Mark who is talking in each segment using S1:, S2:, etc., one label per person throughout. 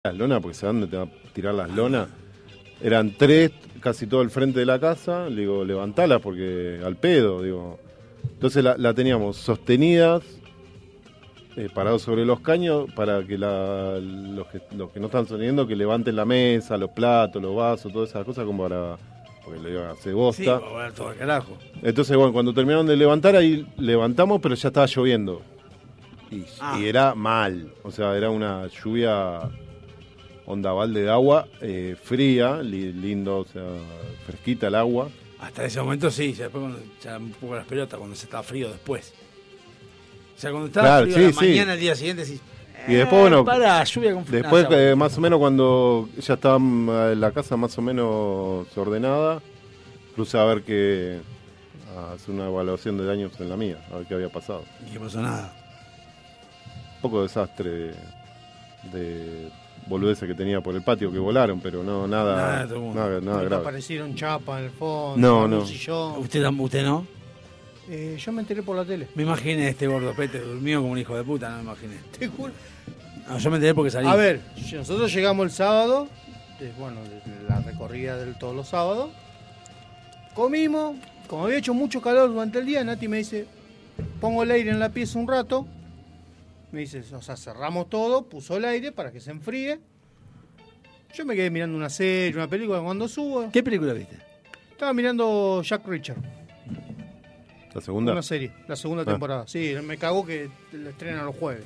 S1: las lonas, porque ¿sabes dónde te va a tirar las lonas? Eran 3, casi todo el frente de la casa. Le digo, levantalas porque al pedo, digo. Entonces la teníamos sostenidas, parados sobre los caños, para que los que no están sosteniendo, que levanten la mesa, los platos, los vasos, todas esas cosas, como para... porque le iba a hacer bosta.
S2: Sí, va a volar todo el carajo.
S1: Entonces, bueno, cuando terminaron de levantar, ahí levantamos, pero ya estaba lloviendo. Y era mal, o sea, era una lluvia... onda balde de agua, fría, lindo, o sea, fresquita el agua.
S2: Hasta ese momento sí, ya después cuando ya un poco las pelotas, cuando se estaba frío después. O sea, cuando estaba
S1: Claro,
S2: frío
S1: sí,
S2: la
S1: sí.
S2: mañana, el día siguiente, sí.
S1: Y después, bueno,
S2: Para, lluvia con frío.
S1: después más o menos cuando ya estaba la casa más o menos ordenada, crucé a ver a hacer una evaluación de daños en la mía, a ver qué había pasado.
S2: Y no pasó nada.
S1: Un poco de desastre de boludeces que tenía por el patio que volaron, pero no, nada
S3: ¿No
S1: grave.
S3: aparecieron chapas en el fondo?
S1: No.
S3: Sillón?
S2: ¿Usted no?
S3: Yo me enteré por la tele.
S2: Me imaginé este gordopete durmió como un hijo de puta, no me imaginé.
S3: Te juro.
S2: No, yo me enteré porque salí.
S3: A ver, nosotros llegamos el sábado, de la recorrida de todos los sábados. Comimos, como había hecho mucho calor durante el día, Nati me dice, pongo el aire en la pieza un rato. Me dice, o sea, cerramos todo, puso el aire para que se enfríe. Yo me quedé mirando una serie, una película. Cuando subo,
S2: ¿Qué película viste?
S3: estaba mirando Jack Reacher.
S1: ¿La segunda?
S3: Una serie, la segunda temporada. Sí, me cagó que la estrenan los jueves.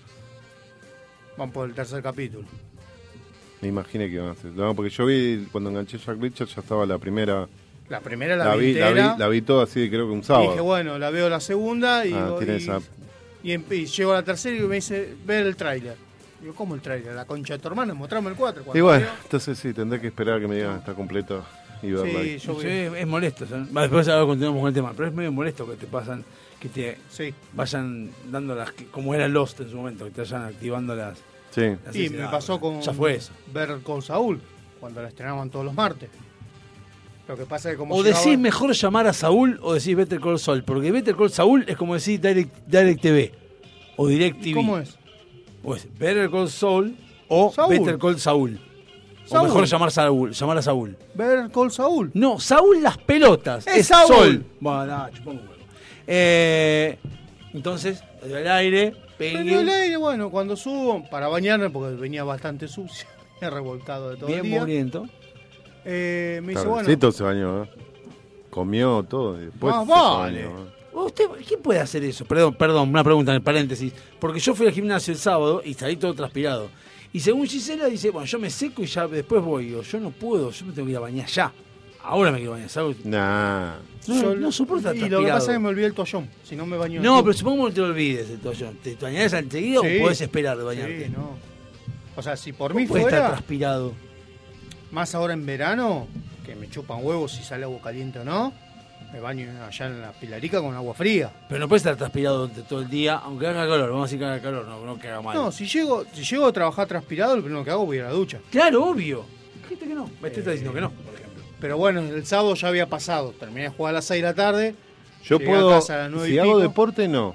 S3: Van por el tercer capítulo.
S1: Me imaginé que iban a hacer. No, porque yo vi, cuando enganché Jack Reacher, ya estaba la primera.
S3: La primera la vi entera.
S1: La vi toda así, creo que un
S3: Y
S1: sábado.
S3: dije, bueno, la veo la segunda y llego a la tercera y me dice, ver el tráiler. Digo, ¿cómo el tráiler? La concha de tu hermana, mostrame el 4.
S1: Y bueno, entonces sí, tendré que esperar a que me digan está completo y verla ahí.
S3: Sí, yo
S2: Sí, es molesto. Después ahora continuamos con el tema, pero es medio molesto que te pasan, que te vayan dando las, como era Lost en su momento, que te vayan activando las...
S1: Sí.
S3: Y me pasó con
S2: ya fue eso.
S3: Ver con Saúl, cuando la estrenaban todos los martes. Lo que pasa es que como
S2: o decís mejor llamar a Saúl o decís Better Call Saul, porque Better Call Saúl es como decir Direct TV o Direct TV.
S3: ¿Cómo es?
S2: Pues Better Call Saul o
S3: Saúl.
S2: Better Call Saúl.
S3: Saúl.
S2: O mejor llamar a Saúl.
S3: Ver con Saúl.
S2: No, Saúl las pelotas.
S3: Es Saúl.
S2: Sol. Bueno, chupón un huevo. Entonces, el aire,
S3: Prendió el aire, bueno, cuando subo para bañarme, porque venía bastante sucio, venía revolcado de todo el
S2: bien
S3: día.
S2: mugriento.
S3: Me dice,
S1: Tardecito se bañó, comió todo y después
S3: Más
S1: se
S3: vale.
S1: bañó.
S2: ¿Usted quién puede hacer eso? Perdón, una pregunta en paréntesis. Porque yo fui al gimnasio el sábado y salí todo transpirado. Y según Gisela dice, bueno, yo me seco y ya después voy. Digo, yo no puedo, yo me tengo que ir a bañar ya. Ahora me quiero bañar, ¿sabes?
S1: Nah.
S2: No soporta
S3: Y
S2: transpirado.
S3: lo que pasa es que me olvidé el toallón, si no me baño.
S2: No, pero supongo que no te olvides el toallón. ¿Te bañarás enseguida
S3: Sí.
S2: o podés esperar de bañarte?
S3: Sí, no. O sea, si por
S2: ¿Cómo
S3: mí
S2: podés estar
S3: fuera,
S2: transpirado?
S3: más ahora en verano, que me chupan huevos si sale agua caliente o no, me baño allá en la pilarica con agua fría.
S2: Pero no puedes estar transpirado durante todo el día, aunque haga calor. Vamos a decir que haga calor, no que haga mal.
S3: No, si llego a trabajar transpirado, lo primero que hago voy a la ducha.
S2: Claro, obvio. Gente que no. Me está diciendo que no, por ejemplo.
S3: Pero bueno, el sábado ya había pasado. Terminé de jugar a las 6 de la tarde.
S1: Yo
S3: llegué a
S1: puedo,
S3: casa a las 9 y
S1: si hago
S3: pico.
S1: deporte, no.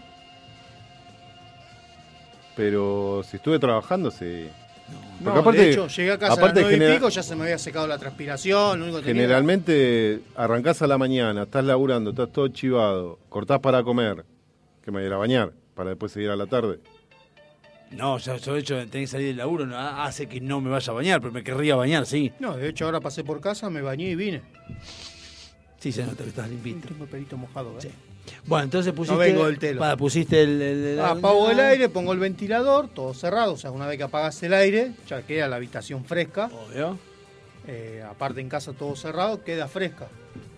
S1: Pero si estuve trabajando, sí.
S3: No,
S1: Porque aparte-
S3: de hecho, llegué a casa a las
S1: aparte
S3: 9 y
S1: genera-
S3: pico, ya se me había secado la transpiración. Lo único que tenía era-
S1: Generalmente arrancás a la mañana, estás laburando, estás todo chivado, cortás para comer, que me voy a ir a bañar, para después seguir a la tarde.
S2: No, ya el hecho de tener que salir del laburo no hace que no me vaya a bañar, pero me querría bañar, sí.
S3: No, de hecho ahora pasé por casa, me bañé y vine.
S2: Sí, se nota que estás limpito.
S3: Tengo el pelito mojado, ¿eh?
S2: Sí. Bueno, entonces pusiste...
S3: No vengo del telo.
S2: Pusiste el
S3: Apago el aire, pongo el ventilador, todo cerrado. O sea, una vez que apagas el aire, ya queda la habitación fresca.
S2: Obvio.
S3: Aparte en casa todo cerrado, queda fresca.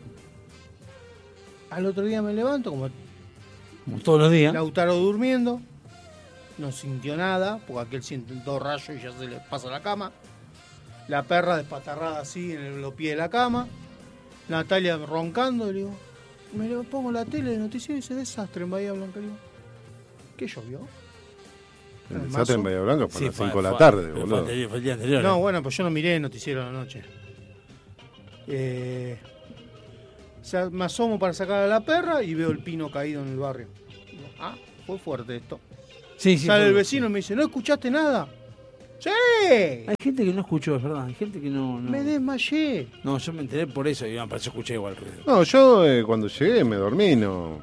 S3: Al otro día me levanto, como
S2: Como todos los días.
S3: Lautaro durmiendo, no sintió nada, porque aquel siente dos rayos y ya se le pasa la cama. La perra despatarrada así en los pies de la cama. Natalia roncando, le digo, me lo pongo la tele de noticiero y ese desastre en Bahía Blanca. Le digo, ¿qué llovió?
S1: El
S3: ¿El
S1: desastre en
S3: mazo?
S1: Bahía Blanca por
S2: Sí,
S1: las
S2: fue-
S1: 5 de la
S2: fue-
S1: tarde,
S2: pero
S1: boludo.
S2: fue el día anterior.
S3: No, bueno, pues yo no miré el noticiero a la noche. O sea, me asomo para sacar a la perra y veo el pino caído en el barrio. Digo, fue fuerte esto.
S2: Sí,
S3: Sale
S2: fue-
S3: el vecino y me dice, ¿no escuchaste nada? ¡Sí!
S2: Hay gente que no escuchó, es verdad. Hay gente que no.
S3: Me desmayé.
S2: No, yo me enteré por eso y me pareció escuché igual el ruido.
S1: No, yo cuando llegué me dormí, no.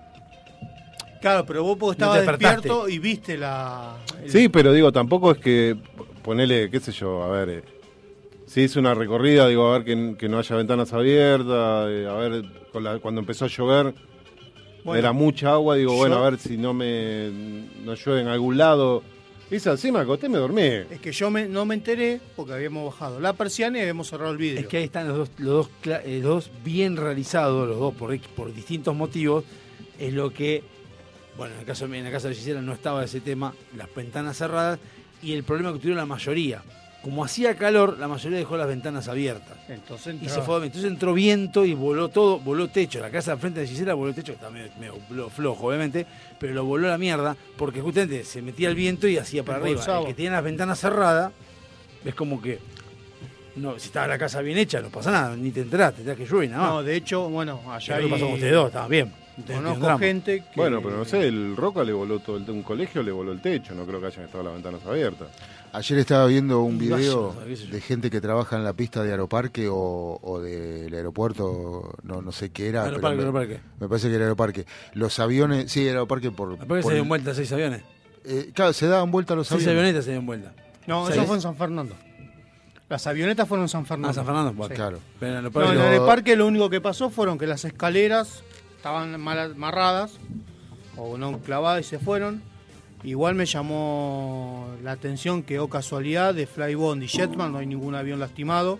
S3: Claro, pero vos porque
S2: No
S3: estabas
S2: te despertaste.
S3: despierto y viste
S1: Sí, pero digo, tampoco es que ponele, qué sé yo, a ver, si hice una recorrida, digo, a ver que no haya ventanas abiertas, a ver, cuando empezó a llover, era mucha agua, digo, bueno, a ver si no llueve en algún lado. Hice así, me acosté y me dormí.
S3: Es que yo no me enteré porque habíamos bajado la persiana y habíamos cerrado el vidrio.
S2: Es que ahí están los dos bien realizados, los dos por distintos motivos. Es lo que, bueno, en la casa de Gisela no estaba ese tema, las ventanas cerradas y el problema que tuvieron la mayoría. Como hacía calor, la mayoría dejó las ventanas abiertas.
S3: Entonces
S2: Y se fue. Entonces entró viento y voló todo, voló techo. La casa de frente de Gisela voló techo, que está medio flojo, obviamente, pero lo voló a la mierda porque justamente se metía el viento y hacía para arriba.
S3: Embolsaba.
S2: El que tiene las ventanas cerradas, es como que, no, si estaba la casa bien hecha, no pasa nada, ni te enteraste, que llueve y nada más.
S3: No, de hecho, bueno, allá
S2: Ya lo pasó con ustedes dos, estaba bien.
S3: conozco gente que...
S1: Bueno, pero no sé, el Roca le voló un colegio le voló el techo, no creo que hayan estado las ventanas abiertas.
S4: Ayer estaba viendo un
S2: Y
S4: video
S2: vaya, qué sé yo.
S4: de gente que trabaja en la pista de Aeroparque o del aeropuerto, no sé qué era. pero
S2: Aeroparque.
S4: me parece que era Aeroparque. Los aviones, sí, Aeroparque por...
S2: Aeroparque se dieron vuelta 6 aviones.
S4: Claro, se daban vuelta los
S2: 6
S4: aviones.
S2: avionetas se dieron vuelta.
S3: No,
S2: ¿Sabes?
S3: eso fue en San Fernando. Las avionetas fueron en San Fernando.
S2: Ah, San Fernando, bueno.
S4: Claro.
S2: Pero en
S3: No,
S2: Aeroparque
S3: en el parque lo único que pasó fueron que las escaleras estaban mal amarradas o no clavadas y se fueron. Igual me llamó la atención que, casualidad, de Flybond y Jetman no hay ningún avión lastimado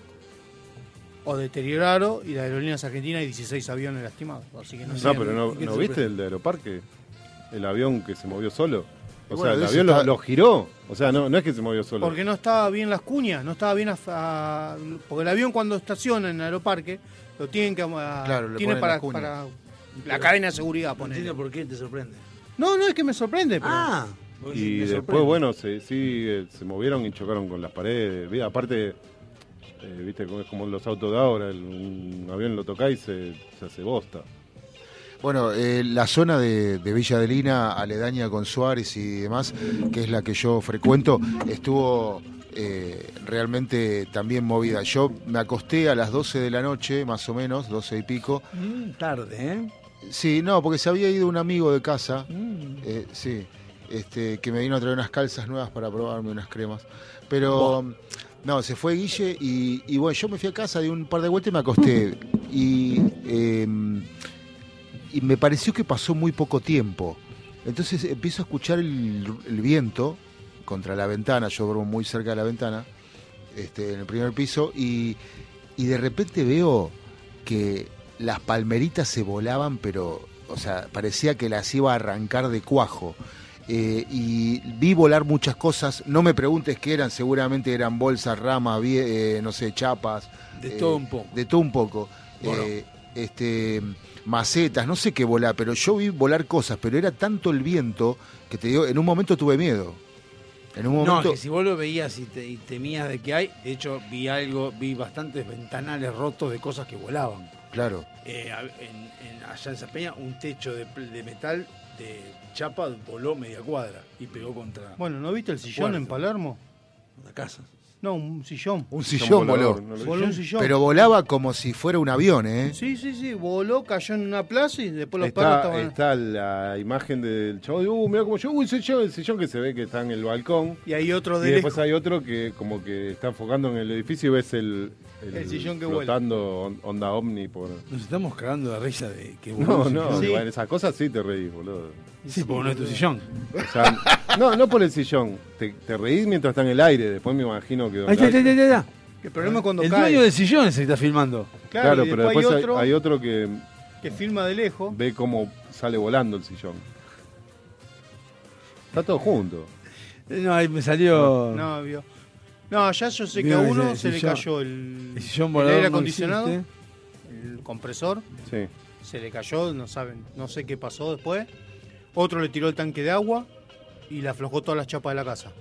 S3: o deteriorado, y de Aerolíneas Argentinas hay 16 aviones lastimados. Así que no sé.
S1: No, pero ¿no
S2: ¿qué te
S1: viste
S2: sorprende?
S1: el de Aeroparque? El avión que se movió solo. O
S4: Bueno,
S1: sea, el
S4: ese
S1: avión
S4: está-
S1: lo giró. O sea, no es que se movió solo.
S3: Porque no estaba bien las cuñas, no estaba bien porque el avión cuando estaciona en Aeroparque lo tienen que
S4: Claro, le
S3: tiene
S4: ponen
S3: para,
S4: las cuñas.
S3: para la cadena de seguridad
S2: No
S3: poner.
S2: entiendo por qué te sorprende.
S3: No es que me sorprende, pero
S1: Y después, bueno, se movieron y chocaron con las paredes. Aparte, viste, es como los autos de ahora, un avión lo tocá y se hace bosta.
S4: Bueno, la zona de Villa Adelina, aledaña con Suárez y demás, que es la que yo frecuento, estuvo realmente también movida. Yo me acosté a las 12 de la noche, más o menos, 12 y pico.
S2: Tarde, ¿eh?
S4: Sí, no, porque se había ido un amigo de casa, sí, que me vino a traer unas calzas nuevas para probarme, unas cremas. Pero, no, se fue Guille y bueno, yo me fui a casa, di un par de vueltas y me acosté. Y me pareció que pasó muy poco tiempo. Entonces empiezo a escuchar el viento contra la ventana, yo duermo muy cerca de la ventana, en el primer piso, y de repente veo que las palmeritas se volaban, pero, o sea, parecía que las iba a arrancar de cuajo. Y vi volar muchas cosas, no me preguntes qué eran, seguramente eran bolsas, ramas, no sé, chapas.
S2: De todo un poco.
S4: De todo un poco.
S2: Bueno.
S4: Macetas, no sé qué volar, pero yo vi volar cosas, pero era tanto el viento que te digo, en un momento tuve miedo. En un momento...
S2: No, que si vos lo veías y temías de que hay, de hecho vi bastantes ventanales rotos de cosas que volaban.
S4: Claro.
S2: Allá en Zapeña, un techo de metal de chapa voló media cuadra y pegó contra
S3: bueno, ¿no viste el sillón
S2: Fuerte.
S3: en Palermo?
S2: una casa.
S3: No, un sillón.
S4: Un sillón voló.
S1: volador, ¿no lo
S3: Voló un
S1: viste?
S3: sillón.
S4: Pero volaba como si fuera un avión, ¿eh?
S3: Sí, voló, cayó en una plaza y después los perros estaban...
S1: Está la imagen del chavo de, mira cómo yo, el sillón que se ve que está en el balcón.
S3: Y hay otro
S1: Y
S3: de
S1: después
S3: lejos.
S1: hay otro que como que está enfocando en el edificio y ves el
S3: sillón que vuela.
S1: flotando onda ovni por...
S2: Nos estamos cagando de risa de que
S1: No,
S2: voló un
S1: no,
S2: sillón.
S3: Sí.
S1: igual esas cosas sí te reís, boludo.
S2: Sí, porque no es tu sillón.
S1: O sea, no por el sillón, te reís mientras está en el aire, después me imagino que...
S2: Ahí está.
S3: El problema es cuando
S2: El
S3: cae.
S2: dueño del sillón es el que está filmando.
S1: Claro,
S3: y
S1: pero
S3: después
S1: después hay otro que
S3: que filma de lejos.
S1: ve cómo sale volando el sillón. Está todo junto.
S2: No, ahí me salió.
S3: No, vio. No, ya yo sé que
S2: Vio
S3: a
S2: ese
S3: uno se le
S2: sillón.
S3: cayó
S2: El sillón
S3: el
S2: volador
S3: aire
S2: no
S3: acondicionado,
S2: existe.
S3: el compresor,
S1: Sí.
S3: se le cayó, no sé qué pasó después. Otro le tiró el tanque de agua y le aflojó todas las chapas de la casa.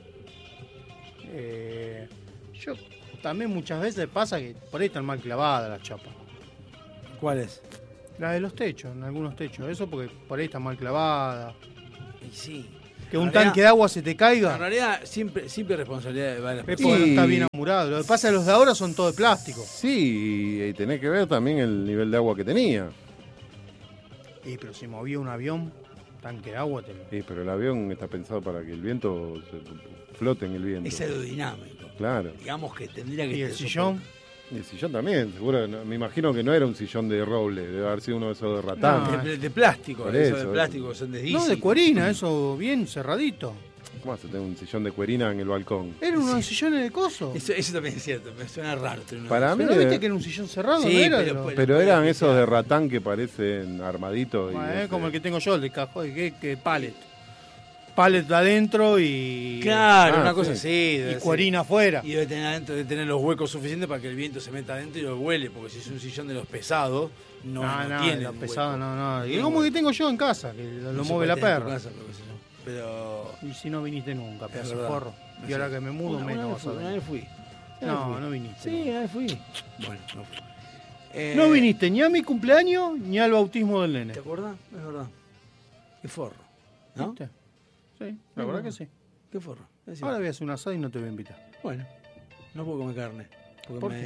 S3: Yo también muchas veces pasa que por ahí están mal clavadas las chapas.
S2: ¿Cuál es?
S3: Las de los techos, en algunos techos. Eso porque por ahí está mal clavada.
S2: Y sí.
S3: Que un
S2: En realidad-
S3: tanque de agua se te
S2: En
S3: caiga.
S2: realidad, siempre responsabilidad de varias
S3: Es
S2: personas.
S3: porque no
S1: Y-
S3: está bien amurado. Lo que pasa es que los de ahora son todos de plástico.
S1: Sí, y tenés que ver también el nivel de agua que tenía.
S3: Pero si movía un avión, tanque de agua te lo...
S1: Sí, pero el avión está pensado para que el viento flote en el viento.
S2: Es aerodinámico.
S1: Claro.
S2: Digamos que tendría que
S3: ¿Y el
S2: estar
S3: sillón?
S1: Y el sillón también, seguro. Me imagino que no era un sillón de roble, debe haber sido uno de esos de ratán.
S3: No,
S2: de plástico,
S1: Por
S2: eso de
S1: eso,
S2: plástico, son de
S3: No,
S2: Dizzy.
S3: de cuerina, eso bien cerradito.
S1: ¿Cómo vas a tener un sillón de cuerina en el balcón?
S3: Era unos sillones de coso.
S2: Eso también es cierto, me suena raro. tener una-
S1: Para mí,
S3: Pero viste que era un sillón cerrado,
S2: Sí,
S3: ¿no era?
S2: pero-
S1: pero eran esos de ratán que parecen armaditos.
S3: Como el que tengo yo, el de cajón, que pallet. Pallet de adentro y...
S2: Claro,
S1: Ah,
S2: una
S1: sí.
S2: cosa así.
S3: Y
S2: debe ser.
S3: cuerina afuera.
S2: Y debe tener adentro, debe tener los huecos suficientes para que el viento se meta adentro y lo huele, porque si es un sillón de los pesados, no,
S3: No,
S2: tiene
S3: lo
S2: un
S3: pesado,
S2: hueco.
S3: no. Y
S2: Tiene
S3: como
S2: hueco.
S3: que tengo yo en casa, que lo
S2: No se
S3: mueve
S2: puede
S3: la
S2: tener en tu
S3: perra.
S2: casa, pero qué sé yo. Pero...
S3: Y si no viniste nunca,
S2: Es
S3: pedazo de
S2: verdad.
S3: forro. Y ahora que me mudo,
S2: Una
S3: menos
S2: vez
S3: vas a
S2: fui, una
S3: venir.
S2: vez fui.
S3: No, no viniste.
S2: Sí, una vez fui. Bueno, no fui.
S3: No viniste ni a mi cumpleaños ni al bautismo del nene.
S2: ¿Te acordás? Es verdad. Qué forro. ¿no?
S3: ¿Viste? Sí, la verdad que sí.
S2: Qué forro. Es decir,
S3: Ahora voy a hacer un asado y no te voy a invitar.
S2: bueno, no puedo comer carne. Porque
S3: ¿Por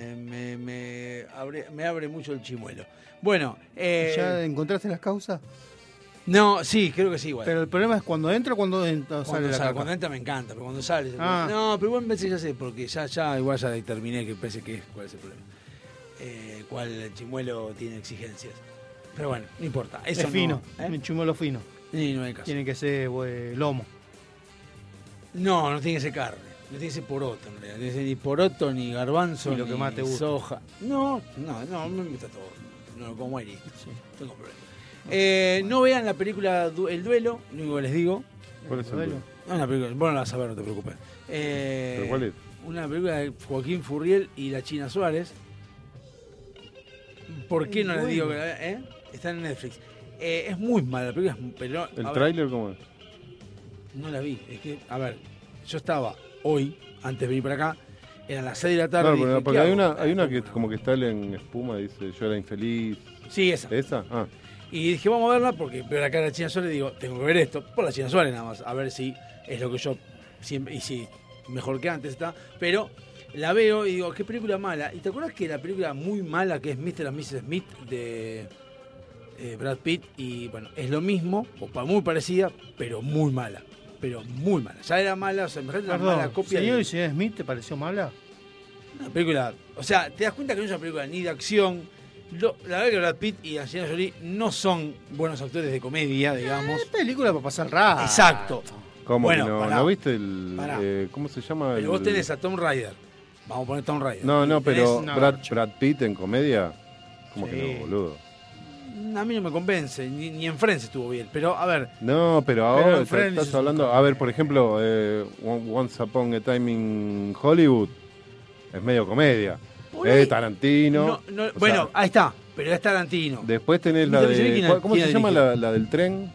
S2: me abre mucho el chimuelo. Bueno,
S3: ¿Ya encontraste las causas?
S2: no, sí, creo que sí, igual.
S3: Pero el problema es cuando entra o cuando sale
S2: Cuando
S3: la
S2: sale,
S3: caca.
S2: cuando entra me encanta, pero cuando sale.
S3: Ah.
S2: No, pero igual me parece que ya sé, porque ya igual ya determiné que parece que cuál es el problema. Cuál el chimuelo tiene exigencias. Pero bueno, no importa. Eso
S3: Es fino,
S2: no, ¿eh?
S3: un chimuelo fino.
S2: Sí, no hay caso.
S3: Tiene que ser lomo.
S2: No tiene que ser carne. No tiene que ser poroto, en realidad. No tiene que ser ni poroto, ni garbanzo,
S3: Y lo que
S2: ni
S3: más te gusta.
S2: soja. No, me gusta todo. No lo como ahí listo.
S3: Sí.
S2: Tengo problema. No vean la película El Duelo, lo único que les digo.
S1: ¿Cuál es el
S3: Duelo.
S1: duelo?
S2: No, una película, vos no la vas a ver, no te preocupes.
S1: ¿Pero cuál es?
S2: Una película de Joaquín Furriel y la China Suárez. ¿Por qué no les digo que la vean? Está en Netflix. Es muy mala la película, pero
S1: ¿El
S2: a ver,
S1: tráiler cómo es?
S2: no la vi. Es que, a ver, yo estaba hoy, antes de venir para acá, eran las 6 de la tarde.
S1: Claro,
S2: y dije,
S1: porque
S2: ¿qué
S1: hay
S2: hago?
S1: una que
S2: Pongo
S1: como que está en espuma y dice yo era infeliz.
S2: Sí, esa.
S1: ¿Esa? Ah,
S2: Y dije, vamos a verla porque veo la cara de la China Suárez y digo, tengo que ver esto. Por la China Suárez nada más, a ver si es lo que yo siempre, y si mejor que antes está. Pero la veo y digo, qué película mala. ¿Y te acuerdas que la película muy mala que es Mr. and Mrs. Smith de Brad Pitt? Y bueno, es lo mismo, o muy parecida, pero muy mala. Pero muy mala. Ya era mala, o sea, imagínate una mala
S3: Perdón,
S2: copia
S3: señor
S2: de
S3: y señora Smith, ¿te pareció mala?
S2: una película. O sea, te das cuenta que no es una película ni de acción. La verdad que Brad Pitt y Angelina Jolie no son buenos actores de comedia, digamos.
S3: Es película para pasar rato.
S2: Exacto.
S1: ¿cómo
S2: Bueno,
S1: que no?
S2: pará.
S1: ¿No viste el.
S2: Pará.
S1: ¿Cómo se llama?
S2: Pero vos tenés a Tom Rider. Vamos a poner Tom Rider.
S1: No,
S2: Tenés-
S1: pero
S3: una
S1: Brad,
S3: garcha.
S1: Brad Pitt en comedia. ¿Cómo
S3: Sí.
S1: que no, boludo?
S2: A mí no me convence, ni en Friends estuvo bien. Pero, a ver,
S1: No, pero
S3: Pero
S1: ahora
S3: en Friends
S1: estás
S3: es
S1: hablando.
S3: un
S1: A ver, por ejemplo, Once Upon a Time in Hollywood es medio comedia.
S2: Por ahí-
S1: Tarantino.
S2: no,
S1: o
S2: bueno,
S1: sea,
S2: ahí está. Pero es Tarantino.
S1: después tenés la
S2: Mr. Mr.
S1: de.
S2: ¿quién
S1: ¿Cómo
S2: la
S1: se llama
S2: dirigió?
S1: la del tren?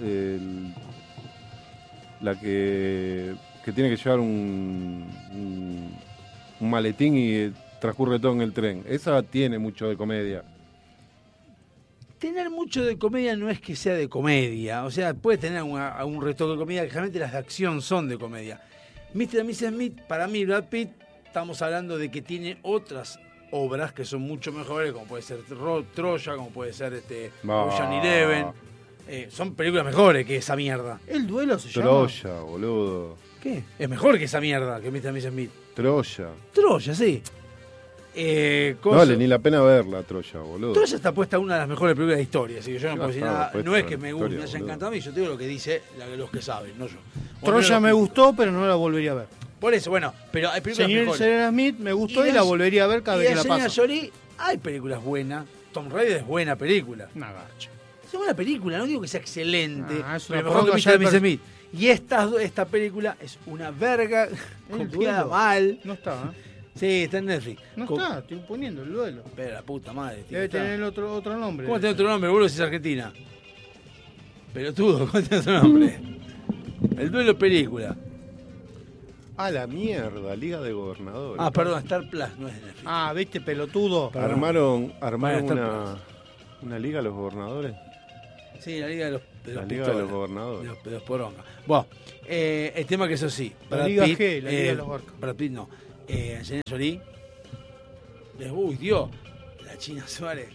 S1: La que tiene que llevar un maletín y transcurre todo en el tren. Esa tiene mucho de comedia.
S2: Tener mucho de comedia no es que sea de comedia. O sea, puede tener un retoque de comedia, que generalmente las de acción son de comedia. Mr. and Mrs. Smith, para mí, Brad Pitt, estamos hablando de que tiene otras obras que son mucho mejores, como puede ser Troya, como puede ser
S1: Bah.
S2: Ocean Eleven. Son películas mejores que esa mierda.
S3: El duelo se llama.
S1: Troya, boludo.
S2: ¿Qué? Es mejor que esa mierda que Mr. and Mrs. Smith.
S1: Troya.
S2: Troya, sí.
S1: No
S2: Cosa-
S1: vale ni la pena verla, Troya, boludo.
S2: Troya está puesta en una de las mejores películas de historia, así que yo no puedo decir
S1: Estaba
S2: nada.
S1: puesta
S2: No es
S1: en
S2: que
S1: la
S2: me
S1: historia,
S2: haya
S1: boludo.
S2: encantado a mí, yo te digo lo que dice los que saben, no yo.
S3: Troya me gustó, pero no la volvería a ver.
S2: Por eso, bueno, pero hay películas
S3: Señor y
S2: mejores.
S3: señora Smith me gustó y,
S2: Y
S3: la
S2: las-
S3: volvería a ver cada
S2: Y
S3: vez que
S2: de
S3: la
S2: Angelina
S3: paso.
S2: Jolie hay películas buenas. Tom Raider es buena película.
S3: Una garcha.
S2: Es una película, no digo que sea excelente,
S3: Ah, es
S2: pero
S3: una
S2: mejor que
S3: poronga
S2: Mr.
S3: ya
S2: and Mrs.
S3: el
S2: Smith. Y esta película es una verga copiada
S3: duelo.
S2: mal.
S3: No está, ¿eh?
S2: Sí, está en Netflix.
S3: No está, estoy poniendo el duelo.
S2: Pero la puta madre, tío.
S3: Debe
S2: está.
S3: tener otro nombre.
S2: ¿Cómo tiene otro nombre, boludo, si es Argentina? Pelotudo, ¿cómo tiene otro nombre? El duelo película.
S1: A la mierda, Liga de Gobernadores.
S2: Ah, perdón, Star Plus, no es de Netflix.
S3: Ah, viste, pelotudo.
S1: Armaron
S2: Bueno,
S1: una liga los gobernadores.
S2: Sí, la Liga de los de
S1: La
S2: los
S1: Liga de los
S2: pistolas,
S1: Gobernadores.
S2: de los porongas. Bueno, el tema que eso sí.
S3: La Liga G, la Liga de los Barcos.
S2: Brad Pitt no. Angelina Jolie. Uy, Dios. La China Suárez.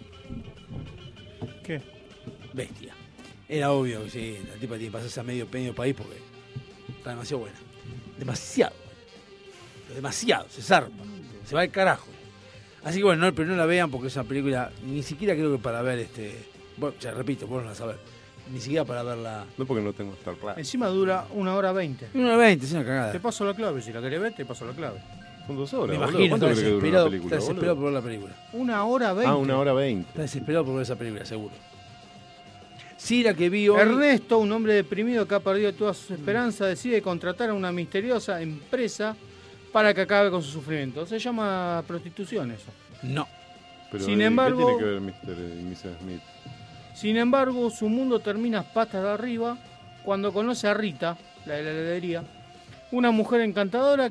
S3: ¿Qué?
S2: Bestia. Era obvio que sí, la tipa tiene que pasarse a medio país porque está demasiado buena. Demasiado buena. Demasiado, se zarpa. Se va al carajo. Así que bueno, no, pero no la vean porque es una película, ni siquiera creo que para ver bueno, ya repito, vos no la sabés. Ni siquiera para verla.
S1: No porque no tengo Star Plus.
S3: Encima dura 1 hora 20.
S2: 1:20, es una cagada.
S3: Te paso la clave, si la querés ver, te paso la clave.
S1: Son 2 horas,
S2: Me
S1: boludo.
S2: imagino,
S1: ¿Cuánto
S2: está
S1: crees que dura una
S2: desesperado,
S1: película,
S2: está desesperado por
S1: boludo?
S2: ver la película.
S3: 1 hora 20.
S1: Ah, 1 hora 20.
S2: Está desesperado por ver esa película, seguro. Sí, la que vi hoy.
S3: Ernesto, un hombre deprimido que ha perdido todas sus esperanzas, decide contratar a una misteriosa empresa para que acabe con su sufrimiento. Se llama prostitución eso.
S2: No.
S1: Pero,
S3: Sin
S1: ¿qué
S3: embargo-
S1: tiene que ver Mr. y Mrs. Smith?
S3: Sin embargo, su mundo termina patas de arriba cuando conoce a Rita, la de la heladería, una mujer encantadora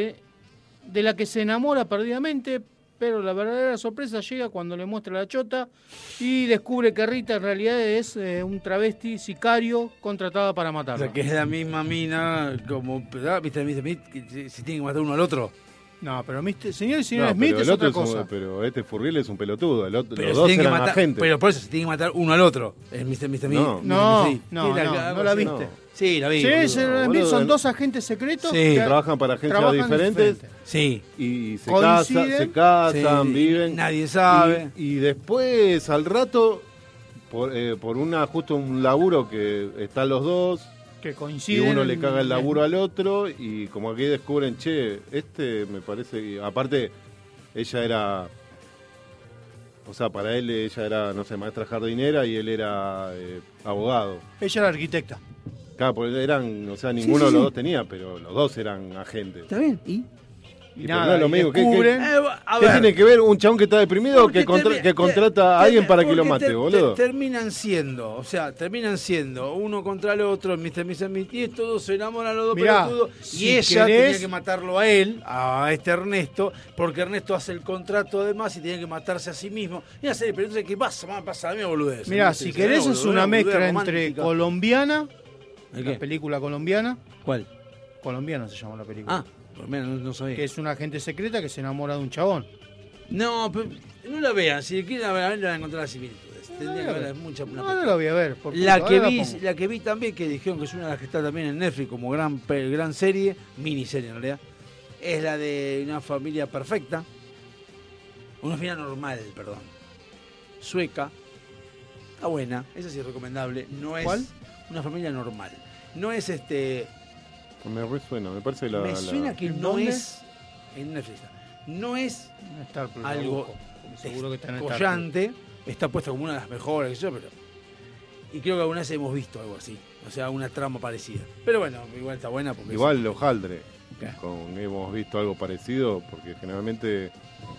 S3: de la que se enamora perdidamente, pero la verdadera sorpresa llega cuando le muestra la chota y descubre que Rita en realidad es un travesti sicario contratada para
S2: O
S3: matarlo.
S2: sea, que es la misma mina como. ¿Viste? Mr. Smith? Que si tiene que matar uno al otro.
S3: No, pero señor y señora
S1: No,
S3: Smith
S1: pero
S3: es
S1: el otro
S3: otra cosa.
S1: pero este Furriel es un pelotudo. Los
S2: se
S1: dos
S2: tienen que
S1: eran
S2: matar,
S1: agentes.
S2: pero por eso se tienen que matar uno al otro. El Mr. Smith.
S1: No.
S3: No,
S2: Sí,
S3: no
S2: la-
S3: no la
S2: sí.
S3: viste.
S1: No.
S2: Sí, la vi.
S3: Sí,
S2: boludo.
S3: señora
S1: boludo,
S3: Smith son
S1: el-
S3: dos agentes secretos
S2: Sí.
S3: que
S1: Trabajan para agencias
S3: trabajan
S1: diferentes
S3: diferente.
S2: Sí.
S1: y se
S3: Coinciden.
S1: casan,
S2: Sí,
S1: viven.
S2: nadie sabe.
S1: Y después, al rato, por justo un laburo que están los dos,
S3: que
S1: y
S3: coinciden.
S1: uno le caga el laburo al otro, y como aquí descubren, che, me parece que, aparte, ella era, o sea, para él ella era, no sé, maestra jardinera y él era abogado.
S3: Ella era arquitecta.
S1: Claro, porque eran, o sea, ninguno de los dos tenía, pero los dos eran agentes.
S2: ¿Está bien? ¿Y?
S1: Y
S3: nada,
S1: pero no es lo
S3: y
S1: mismo.
S3: descubren-
S2: A
S1: ¿Qué
S2: ver.
S1: tiene que ver un chabón que está deprimido
S2: Porque
S1: que contrata a alguien para que lo
S2: porque
S1: mate, boludo?
S2: Terminan siendo uno contra el otro, Mr. Smith, y todos se enamoran los dos
S3: Mirá,
S2: pelotudos,
S3: si
S2: y ella
S3: querés-
S2: tenía que matarlo a él, a este Ernesto, porque Ernesto hace el contrato además y tiene que matarse a sí mismo. Y una serie, pero entonces, ¿qué pasa? Pasa a mí, boludez.
S3: Mirá,
S2: Entonces,
S3: si querés
S2: no,
S3: es
S2: boludez,
S3: una
S2: boludez
S3: mezcla entre
S2: romántica.
S3: colombiana,
S2: ¿El
S3: la
S2: qué?
S3: película colombiana,
S2: ¿Cuál?
S3: colombiana se llama la película,
S2: Ah, por lo menos no sabía.
S3: que es una agente secreta que se enamora de un chabón.
S2: No, pero no la vean, si quieren ver, van a encontrar las similitudes. Tendría que haber mucha una
S3: No la voy a ver. por
S2: La
S3: puto,
S2: que,
S3: ahora
S2: vi,
S3: pongo.
S2: la que vi también, que dijeron que es una de las que está también en Netflix como gran serie, miniserie en realidad, es la de Una familia perfecta. Una familia normal, perdón. Sueca. Está buena, esa sí es recomendable. No es
S3: ¿Cuál?
S2: Una familia normal. No es
S1: Me resuena, me parece
S2: me suena que
S3: ¿En
S2: no
S3: dónde?
S2: es. En Netflix. No es
S3: En Star Plus, la
S2: algo
S3: busco, seguro que está en Star Plus.
S2: collante, está puesta como una de las mejores, qué sé yo, pero. Y creo que alguna vez hemos visto algo así. O sea, una trama parecida. Pero bueno, igual está buena porque.
S1: Igual los Haldre,
S2: ¿Qué?
S1: hemos visto algo parecido, porque generalmente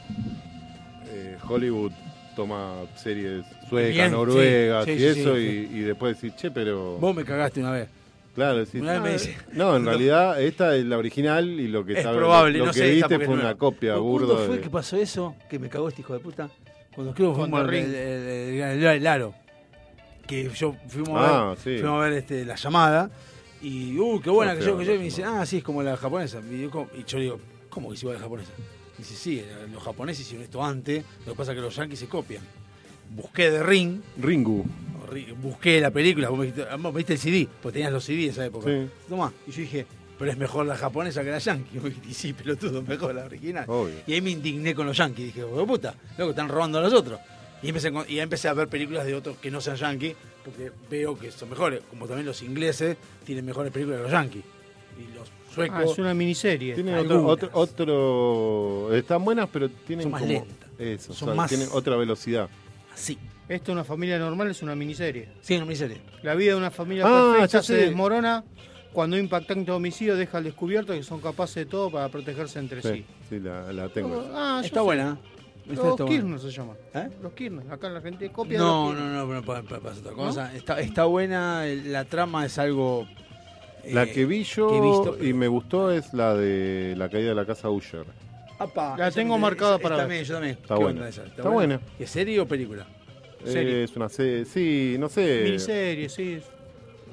S1: Hollywood toma series suecas,
S2: Bien,
S1: noruegas
S2: sí,
S1: y
S2: sí,
S1: eso,
S2: sí,
S1: y después decís, che, pero...
S2: Vos me cagaste una vez.
S1: Claro, decís,
S2: Una vez me dice-
S1: no, en realidad esta es la original y lo que
S2: Es
S1: está-
S2: probable,
S1: lo
S2: no
S1: que
S2: sé esta
S1: viste
S2: porque
S1: fue
S2: no
S1: una
S2: era.
S1: copia
S2: ¿Pero
S1: burda
S2: ¿Cuándo fue
S1: de...
S2: que pasó eso? Que me cagó este hijo de puta. Cuando creo que
S3: Con
S2: fuimos
S3: The Ring.
S2: el aro. Que yo fuimos a ver,
S1: Sí.
S2: fuimos a ver la llamada. Y, qué buena
S1: No,
S2: que yo,
S1: feo,
S2: y me
S1: la
S2: dice,
S1: llamada.
S2: sí, es como la japonesa. Y yo digo, ¿cómo que es igual a la japonesa? Y dice, sí, los japoneses hicieron esto antes, lo que pasa es que los yankees se copian. Busqué The Ring,
S1: Ringu.
S2: busqué la película, vos me viste el CD, porque tenías los CD en esa época.
S1: Sí.
S2: Tomá, y yo dije, pero es mejor la japonesa que la yankee. Y vos dijiste, sí, pelotudo, mejor la original.
S1: Obvio.
S2: Y ahí me indigné con los yankees, dije, "Hijo de puta, loco, están robando a los otros". Y empecé a ver películas de otros que no sean yankees, porque veo que son mejores, como también los ingleses tienen mejores películas que los yankees. Y los suecos...
S3: Es una miniserie.
S1: Tiene
S2: Algunas.
S1: otro... Están buenas, pero tienen
S2: Son más
S1: como...
S2: lentas.
S1: Eso,
S2: Son
S1: o sea,
S2: más-
S1: tienen otra velocidad.
S2: Así.
S3: Esta, Una familia normal, es una miniserie.
S2: Sí, no me serie.
S3: La vida de una familia
S1: Ah,
S3: perfecta
S1: ya
S3: se
S1: sé.
S3: desmorona cuando un impactante homicidio deja al descubierto que son capaces de todo para protegerse entre sí.
S1: Sí, la tengo.
S3: Ah, yo
S2: Está
S3: sé.
S2: buena.
S3: Los
S2: Está
S3: Kirchner
S2: buena.
S3: se llama.
S2: ¿Eh?
S3: Los Kirchner. Acá en la Argentina copia
S2: No,
S3: de los
S2: no, no, pasa otra cosa. Está buena, la trama es algo...
S1: La que vi yo
S2: que he visto,
S1: y me gustó es la de la caída de la casa Usher.
S2: Apa,
S3: La
S2: esa
S3: tengo
S2: me-
S3: marcada
S2: esa-
S3: para
S2: esa
S3: ver.
S2: también, yo también.
S1: Está
S2: ¿Qué
S1: buena.
S2: onda esa?
S1: Está buena.
S2: ¿Es serie o película?
S3: Serie.
S1: Es una serie, sí, no sé.
S3: Miniserie, sí.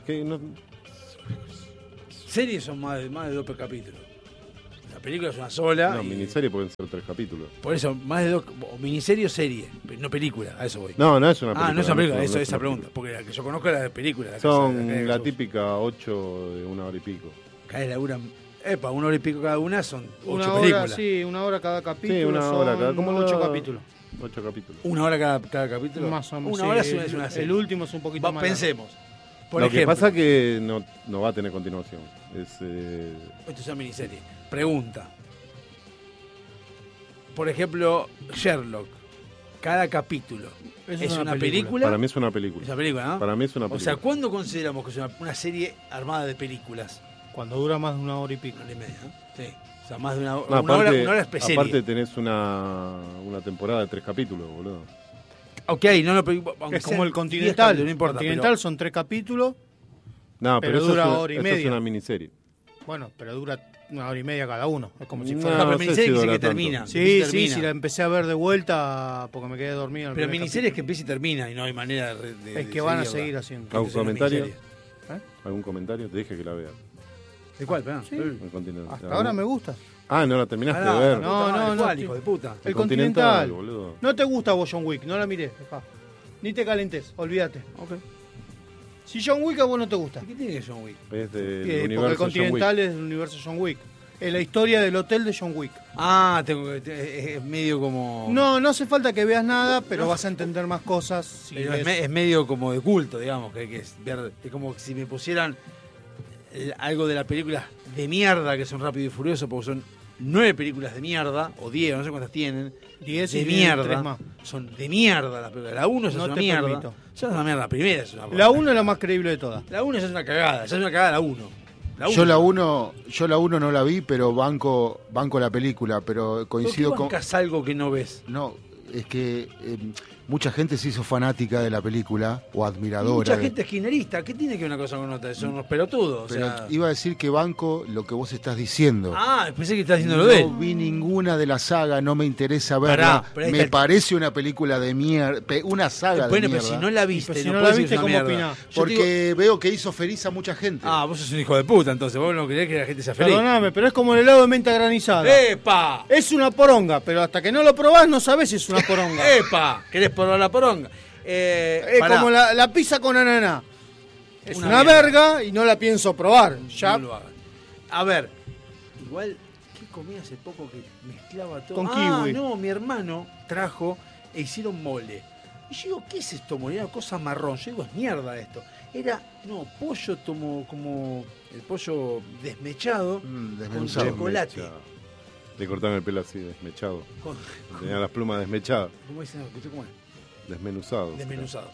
S1: que no,
S2: Series son más de 2 capítulos. La película es una sola.
S1: no,
S2: y-
S1: miniserie pueden ser 3 capítulos.
S2: Por eso, más de 2. O miniserie o serie, pero no película, a eso voy.
S1: No, no es una película.
S2: No es una película,
S1: no
S2: eso,
S1: es
S2: esa
S1: una
S2: pregunta. Porque la que yo conozco es la de película. La
S1: Son la típica 8 de 1 hora y pico.
S2: Cae labura. Epa, 1 hora y pico cada una son 8
S3: Una hora,
S2: películas.
S3: sí, 1 hora cada capítulo.
S1: Sí, 1 hora cada.
S3: Como
S1: Como
S3: 8
S1: la-
S3: capítulos.
S1: 8 capítulos.
S2: 1 hora cada capítulo.
S3: Más o menos.
S2: Una
S3: sí,
S2: hora es una serie.
S3: El último es un poquito más.
S2: Pensemos. Por
S1: Lo
S2: ejemplo,
S1: que pasa que no va a tener continuación.
S2: esto es una miniserie. Pregunta. Por ejemplo, Sherlock. Cada capítulo.
S3: Eso
S2: ¿Es una película?
S1: Para mí es una película.
S2: Es una película, ¿no?
S1: Para mí es una
S2: O
S1: película.
S2: sea, ¿cuándo consideramos que es una serie armada de películas?
S3: Cuando dura más de 1 hora y pico.
S2: 1 hora y media, ¿no? Sí. O sea, más de una,
S1: No,
S2: una
S1: aparte,
S2: hora especial.
S1: aparte tenés una temporada de 3 capítulos, boludo.
S2: Ok, no, pero aunque
S3: Es como
S2: sean
S3: el
S2: 10
S3: Continental.
S2: capítulos, no importa.
S3: Continental son 3 capítulos.
S1: No,
S3: Pero
S1: eso
S3: dura
S1: es una,
S3: hora y
S1: eso
S3: media.
S1: es una miniserie.
S3: Pero pero dura 1 hora y media cada uno. Es como si
S1: No,
S3: fuera.
S2: pero
S1: no sé
S2: miniserie
S1: si
S2: dice
S1: dura
S2: que
S1: tanto.
S2: termina.
S3: Sí,
S2: termina.
S3: sí, si la empecé a ver de vuelta porque me quedé dormido. en el
S2: Pero
S3: primer
S2: miniserie es que empieza y termina y no hay manera de
S3: Es que van a
S2: seguirla.
S3: seguir haciendo.
S1: ¿Algún
S2: Entonces, una
S1: comentario?
S2: miniserie.
S1: ¿Algún comentario? Te dije que la veas.
S2: ¿De cuál? Perdón.
S3: Sí.
S1: El Continental.
S3: Hasta ahora me gusta.
S1: Ah, no la terminaste
S2: Ah,
S1: de ver.
S3: no,
S2: ¿cuál,
S3: no,
S2: hijo de puta?
S3: El Continental.
S1: boludo.
S3: No te gusta vos John Wick, no la miré. Dejá. Ni te calentes, olvídate.
S2: Ok.
S3: Si John Wick a vos no te gusta.
S2: ¿Qué tiene que John Wick?
S1: Es del
S3: Porque el
S1: universo John
S3: Continental es del universo John Wick. Es la historia del hotel de John Wick.
S2: Ah, es medio como...
S3: No hace falta que veas nada, pero vas a entender más cosas. Si
S2: Pero
S3: ves-
S2: es medio como de culto, digamos, que hay que ver. Es como si me pusieran algo de la película de mierda que son Rápido y Furioso, porque son 9 películas de mierda, o 10, no sé cuántas tienen.
S3: 10
S2: de
S3: y vienen
S2: mierda.
S3: 3 más.
S2: Son de mierda las películas. La 1 ya
S3: No
S2: es una
S3: te
S2: mierda.
S3: permito.
S2: Ya es una mierda. La primera es una
S3: La 1 es la más creíble de todas.
S2: La 1 ya es una cagada. Ya es una cagada la 1.
S4: Yo la 1 no la vi, pero banco la película, pero coincido con...
S2: bancas algo que no ves?
S4: No, es que mucha gente se hizo fanática de la película o admiradora.
S2: Mucha
S4: de-
S2: gente es kirchnerista. ¿Qué tiene que ver una cosa con otra? Son unos pelotudos. O
S4: Pero
S2: sea...
S4: iba a decir que banco lo que vos estás diciendo.
S2: Ah, pensé que estás diciendo lo de él.
S4: No vi ninguna de la saga, no me interesa verla.
S2: pero ahí
S4: Me
S2: está-
S4: parece una película de mierda, una saga
S2: Bueno,
S4: de
S2: pero
S4: mierda.
S2: si no la viste,
S3: Pero si
S2: no,
S3: no la
S2: puedes
S3: viste,
S2: decir es una
S3: ¿cómo
S2: mierda.
S3: opinás?
S2: Yo te digo-
S4: Porque veo que hizo feliz a mucha gente.
S2: Ah, vos sos un hijo de puta, entonces. Vos no querés que la gente sea feliz.
S3: Perdóname, pero es como el helado de menta granizada.
S2: ¡Epa!
S3: Es una poronga, pero hasta que no lo probás no sabés si es una poronga.
S2: ¡Epa! ¿Querés probar la poronga?
S3: Es
S2: Pará.
S3: como la pizza con ananá. Es
S2: Una
S3: una,
S2: mierda.
S3: verga y no la pienso probar. Ya
S2: No lo hagan. A ver, igual, ¿qué comí hace poco que mezclaba todo?
S3: Con
S2: Ah,
S3: kiwi.
S2: no, mi hermano trajo e hicieron mole. Y yo digo, ¿qué es esto, mole? Era una cosa marrón. Yo digo, es mierda esto. Era, pollo como el pollo desmechado con
S4: Desmenuzado.
S2: chocolate.
S1: Desmechado. Le cortaron el pelo así, desmechado.
S2: Con-
S1: Tenía las plumas desmechadas.
S2: ¿Cómo dicen? ¿Cómo es?
S1: Desmenuzado.
S2: Desmenuzado.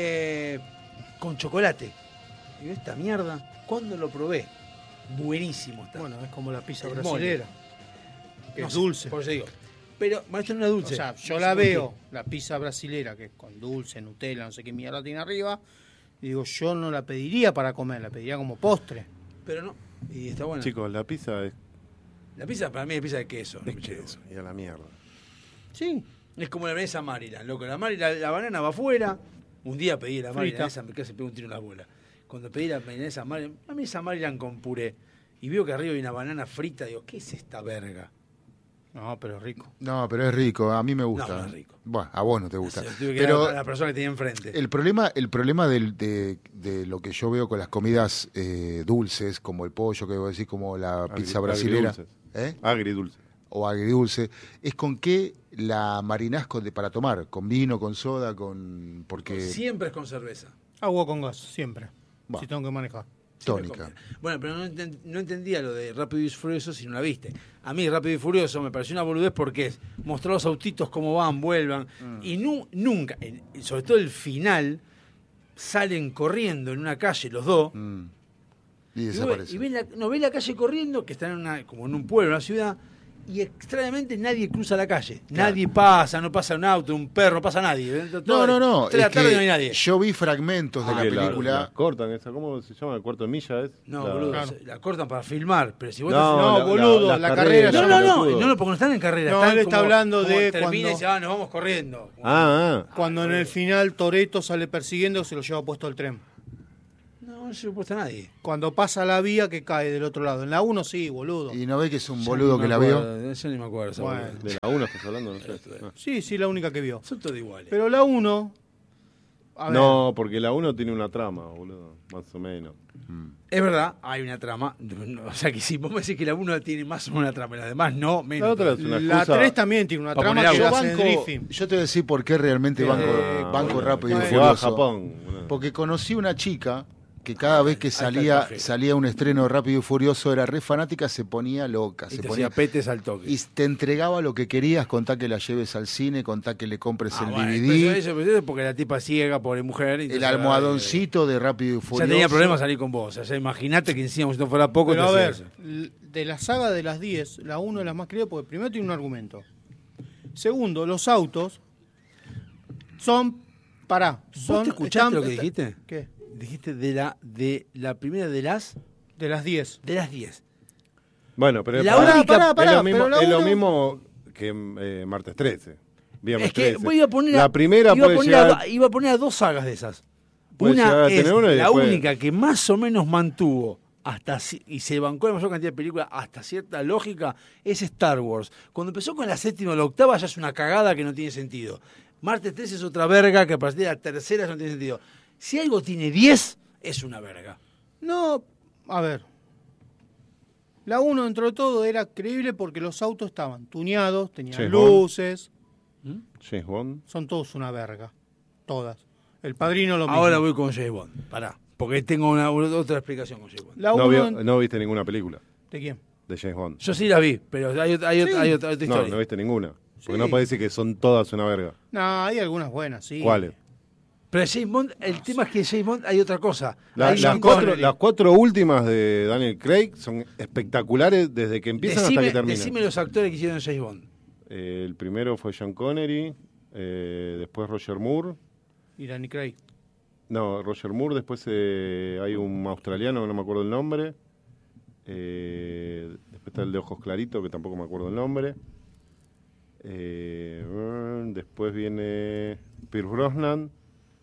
S2: Con chocolate. Y digo, esta mierda, ¿cuándo lo probé? Buenísimo está.
S3: Bueno, es como la pizza
S2: El
S3: brasilera. Que
S2: No
S3: es
S2: sé,
S3: dulce.
S2: Por eso digo. Pero, maestro, no es
S3: O
S2: dulce.
S3: sea, yo
S2: No sé
S3: la
S2: por qué.
S3: veo, la pizza brasilera, que es con dulce, Nutella, no sé qué mierda tiene arriba. Y digo, yo no la pediría para comer, la pediría como postre.
S2: Pero no. Y está buena.
S1: Chicos, la pizza es
S2: La pizza para mí es pizza de queso.
S1: de
S2: no
S1: queso.
S2: queso.
S1: Y a la mierda.
S3: Sí.
S2: Es como la milanesa Maryland, loco. La banana va afuera. Un día pedí la
S3: Frita.
S2: Maryland, esa me casi pego un tiro en la bola. Cuando pedí la milanesa Maryland con puré y veo que arriba hay una banana frita, digo, ¿qué es esta verga?
S3: No, pero rico.
S4: No, pero es rico, a mí me gusta.
S2: No es rico.
S4: Bueno, a vos no te gusta.
S2: O sea, tuve que
S4: Pero
S2: dar a la persona que tenía enfrente.
S4: el problema de lo que yo veo con las comidas dulces, como el pollo, que vos decís, como la pizza brasilera,
S1: Agridulces. Agridulce.
S4: o agridulce, es con qué la marinás para tomar, con vino, con soda, porque
S2: Siempre es con cerveza.
S3: Agua con gas, siempre.
S4: Va.
S3: Si tengo que manejar.
S2: Siempre
S4: tónica.
S2: con vino. Bueno, pero no entendía lo de Rápido y Furioso si no la viste. A mí Rápido y Furioso me pareció una boludez porque es mostrar los autitos cómo van, vuelvan. Y nunca, sobre todo el final, salen corriendo en una calle los dos.
S4: Y
S2: Y
S4: desaparece.
S2: ven la calle corriendo, que están como en un pueblo, en una ciudad, y extrañamente nadie cruza la calle.
S4: Claro.
S2: Nadie pasa, no pasa un auto, un perro, no pasa nadie.
S4: No.
S2: 3 de la
S4: Es
S2: tarde
S4: que
S2: no hay nadie.
S4: yo vi fragmentos de la
S1: Que
S4: película.
S1: la cortan esa, ¿cómo se llama? ¿El cuarto de milla es?
S2: No,
S1: La-
S2: boludo,
S3: Claro.
S2: la cortan para filmar, pero si vos
S3: No, boludo, la carrera
S2: No,
S3: ya
S2: no,
S1: boludo.
S2: no, porque no están en carrera.
S3: No,
S2: están
S3: él está
S2: como-
S3: hablando
S2: como
S3: de
S2: termina y
S3: cuando-
S2: se va, nos vamos corriendo.
S1: Ah,
S3: Cuando en el final Toretto sale persiguiendo, se lo lleva puesto al tren.
S2: No, No se lo he puesto a nadie.
S3: Cuando pasa la vía que cae del otro lado. En la 1 sí, boludo.
S4: Y no ve que es un
S2: Ya
S4: boludo
S2: ni
S4: que
S2: me
S4: la vio.
S2: acuerdo, yo ni me acuerdo. esa
S3: Bueno.
S2: boluda.
S1: De la 1 estás hablando, no sé. Ah.
S3: Sí, la única que vio.
S2: Son todos iguales.
S3: Pero la 1... a ver,
S1: No, porque la 1 tiene una trama, boludo. Más o menos.
S2: Es verdad, hay una trama. O sea que si vos me decís que la 1 tiene más o menos una trama, y las demás no, menos.
S1: La otra es una
S3: la
S1: excusa.
S3: 3 también tiene una
S2: Pa'
S3: trama
S2: poner
S3: que
S2: agua.
S3: hace drifting.
S4: Yo te voy a decir por qué realmente banco
S1: bueno,
S4: Rápido y
S1: que va a
S4: Furioso.
S1: Japón. boludo.
S4: Porque conocí una chica que cada vez que salía un estreno de Rápido y Furioso era re fanática, se ponía loca.
S2: Y
S4: Se
S2: te
S4: ponía,
S2: hacía petes al toque.
S4: y te entregaba lo que querías, contá que la lleves al cine, contá que le compres el
S2: Bueno,
S4: DVD,
S2: pero eso es porque la tipa ciega, pobre mujer. y
S4: el
S2: entonces,
S4: almohadoncito de Rápido y
S2: ya
S4: Furioso.
S2: tenía problemas salir con vos. O sea, imagínate que encima si no fuera poco
S3: Pero
S2: te
S3: a
S2: hacía
S3: ver,
S2: eso.
S3: de la saga de las 10, la 1 es la más creíble porque primero tiene un argumento. Segundo, los autos son... Pará.
S2: ¿Vos
S3: Son,
S2: te escuchaste lo que
S3: están-
S2: dijiste?
S3: ¿Qué?
S2: Dijiste de la primera de las
S3: De las 10.
S2: 10.
S1: Bueno, pero
S2: La
S1: pará,
S2: única-
S3: pará,
S1: es lo mismo,
S3: pero la
S1: es lo
S3: uno-
S1: mismo que Martes 13. Viernes
S2: Es que
S1: 13.
S2: iba a poner
S1: la primera
S2: iba a
S1: puede
S2: poner
S1: llegar...
S2: iba a poner a dos sagas de esas.
S1: Puede llegar
S2: Una
S1: a
S2: es
S1: tener una y
S2: la
S1: después-
S2: única que más o menos mantuvo y se bancó la mayor cantidad de películas hasta cierta lógica, es Star Wars. Cuando empezó con la séptima o la octava ya es una cagada que no tiene sentido. Martes 13 es otra verga que a partir de la tercera ya no tiene sentido. Si algo tiene 10, es una verga.
S3: No, a ver. La 1 dentro de todo era creíble porque los autos estaban tuneados, tenían
S1: James
S3: luces,
S1: James Bond.
S3: son todos una verga. Todas. El Padrino lo mismo.
S2: Ahora voy con James Bond. Pará, porque tengo otra explicación con James Bond.
S3: La
S1: No,
S3: 1
S1: no viste ninguna película
S3: ¿De quién?
S1: de James Bond.
S2: Yo sí la vi, pero hay otra
S1: No,
S2: historia.
S1: no viste ninguna. Porque
S3: Sí.
S1: no parece que son todas una verga.
S3: No, hay algunas buenas, sí.
S1: ¿Cuáles?
S2: Pero James Bond, el tema es que en James Bond hay otra cosa.
S1: La-
S2: Hay
S1: las,
S2: Sean
S1: cuatro,
S2: Connery.
S1: las cuatro últimas de Daniel Craig son espectaculares desde que empiezan hasta que terminan.
S2: Decime los actores que hicieron James Bond.
S1: El primero fue Sean Connery, después Roger Moore.
S3: Y Danny Craig.
S1: No, Roger Moore, después hay un australiano que no me acuerdo el nombre. Después está el de ojos claritos, que tampoco me acuerdo el nombre. Después viene Pierce Brosnan.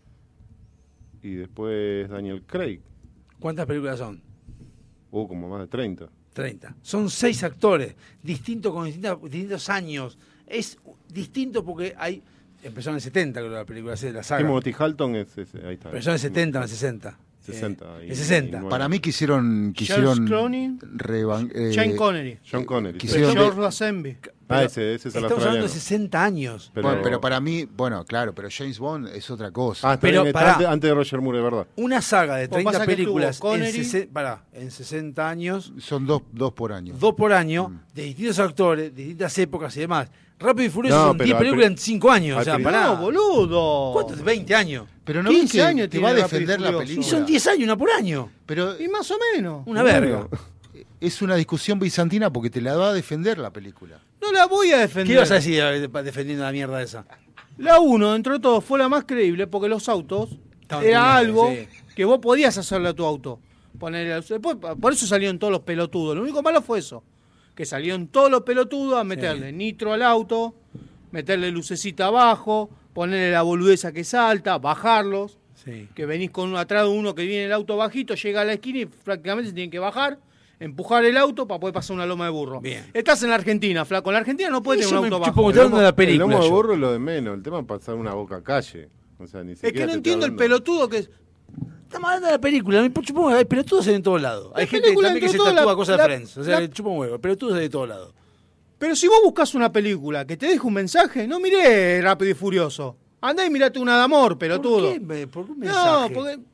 S1: Y después Daniel Craig.
S2: ¿Cuántas películas son?
S1: Como más de 30.
S2: 30. Son 6 actores, distintos con distintos años. Es distinto porque hay... Empezó en el 70, creo, la película, la saga.
S1: Timothy Halton ahí está.
S2: Empezó en el 70, en el 60.
S1: 60.
S2: En 60.
S4: Para mí quisieron
S3: Charles Clooney, Sean Connery.
S1: John Connery.
S4: Quisieron-
S3: George Lazenby.
S1: Ese es el
S2: Estamos hablando
S1: australiano.
S2: de 60 años.
S4: Pero para mí, bueno, claro, pero James Bond es otra cosa.
S1: Está
S2: pero
S1: bien, está
S2: pará.
S1: antes de Roger Moore, es verdad.
S2: Una saga de
S3: Pues
S2: 30
S3: pasa que
S2: películas
S3: estuvo Connery.
S2: en 60 años,
S4: Son dos por año.
S2: 2 por año, de distintos actores, de distintas épocas y demás. Rápido y Furioso
S1: No,
S2: son
S1: pero
S2: 10
S1: al
S2: películas
S1: pri-
S2: en 5 años. O
S1: al
S2: sea,
S1: pri-
S2: pará.
S3: No, boludo.
S2: ¿Cuántos? 20 años.
S4: Pero no
S3: 15
S4: ves que
S3: años
S4: te va a
S3: tiene Rápido y
S4: defender la
S3: Furioso.
S2: Y
S4: película.
S2: son 10 años, una por año.
S4: Pero
S3: Y más o menos.
S2: Una verga.
S4: es una discusión bizantina porque te la va a defender la película.
S3: No la voy a defender.
S2: ¿Qué ibas a decir defendiendo la mierda esa?
S3: La 1, dentro de todo, fue la más creíble porque los autos
S2: Estaban
S3: era
S2: tuneados,
S3: algo
S2: sí.
S3: que vos podías hacerle a tu auto. Después, por eso salieron todos los pelotudos. Lo único malo fue eso. Que salieron todos los pelotudos a meterle nitro al auto, meterle lucecita abajo, ponerle la boludeza que salta, bajarlos.
S2: Sí.
S3: Que venís con atrás de uno que viene el auto bajito, llega a la esquina y prácticamente se tienen que bajar, empujar el auto para poder pasar una loma de burro.
S2: Bien.
S3: Estás en la Argentina, flaco. En la Argentina no puedes
S2: Eso
S3: tener un
S2: me
S3: auto
S2: chupa
S3: bajo.
S2: un montón de la película.
S1: El lomo de
S2: yo.
S1: burro es lo de menos. El tema es pasar una boca calle. O sea, ni
S3: Es
S1: siquiera
S3: que no
S1: te
S3: entiendo
S1: está
S3: el
S1: hablando.
S3: pelotudo que es.
S2: Estamos hablando de la película. Me chupa, hay pelotudos en todos lados. Hay
S3: La
S2: gente
S3: película
S2: también que se
S3: entre todo,
S2: tatúa
S3: la-
S2: cosas de
S3: la-
S2: Friends. O sea,
S3: la-
S2: chupa un huevo. Pelotudos de todos lados.
S3: Pero si vos buscas una película que te deje un mensaje, no miré Rápido y Furioso. Andá y mirate una de amor, pelotudo.
S2: ¿Por qué un
S3: No,
S2: mensaje?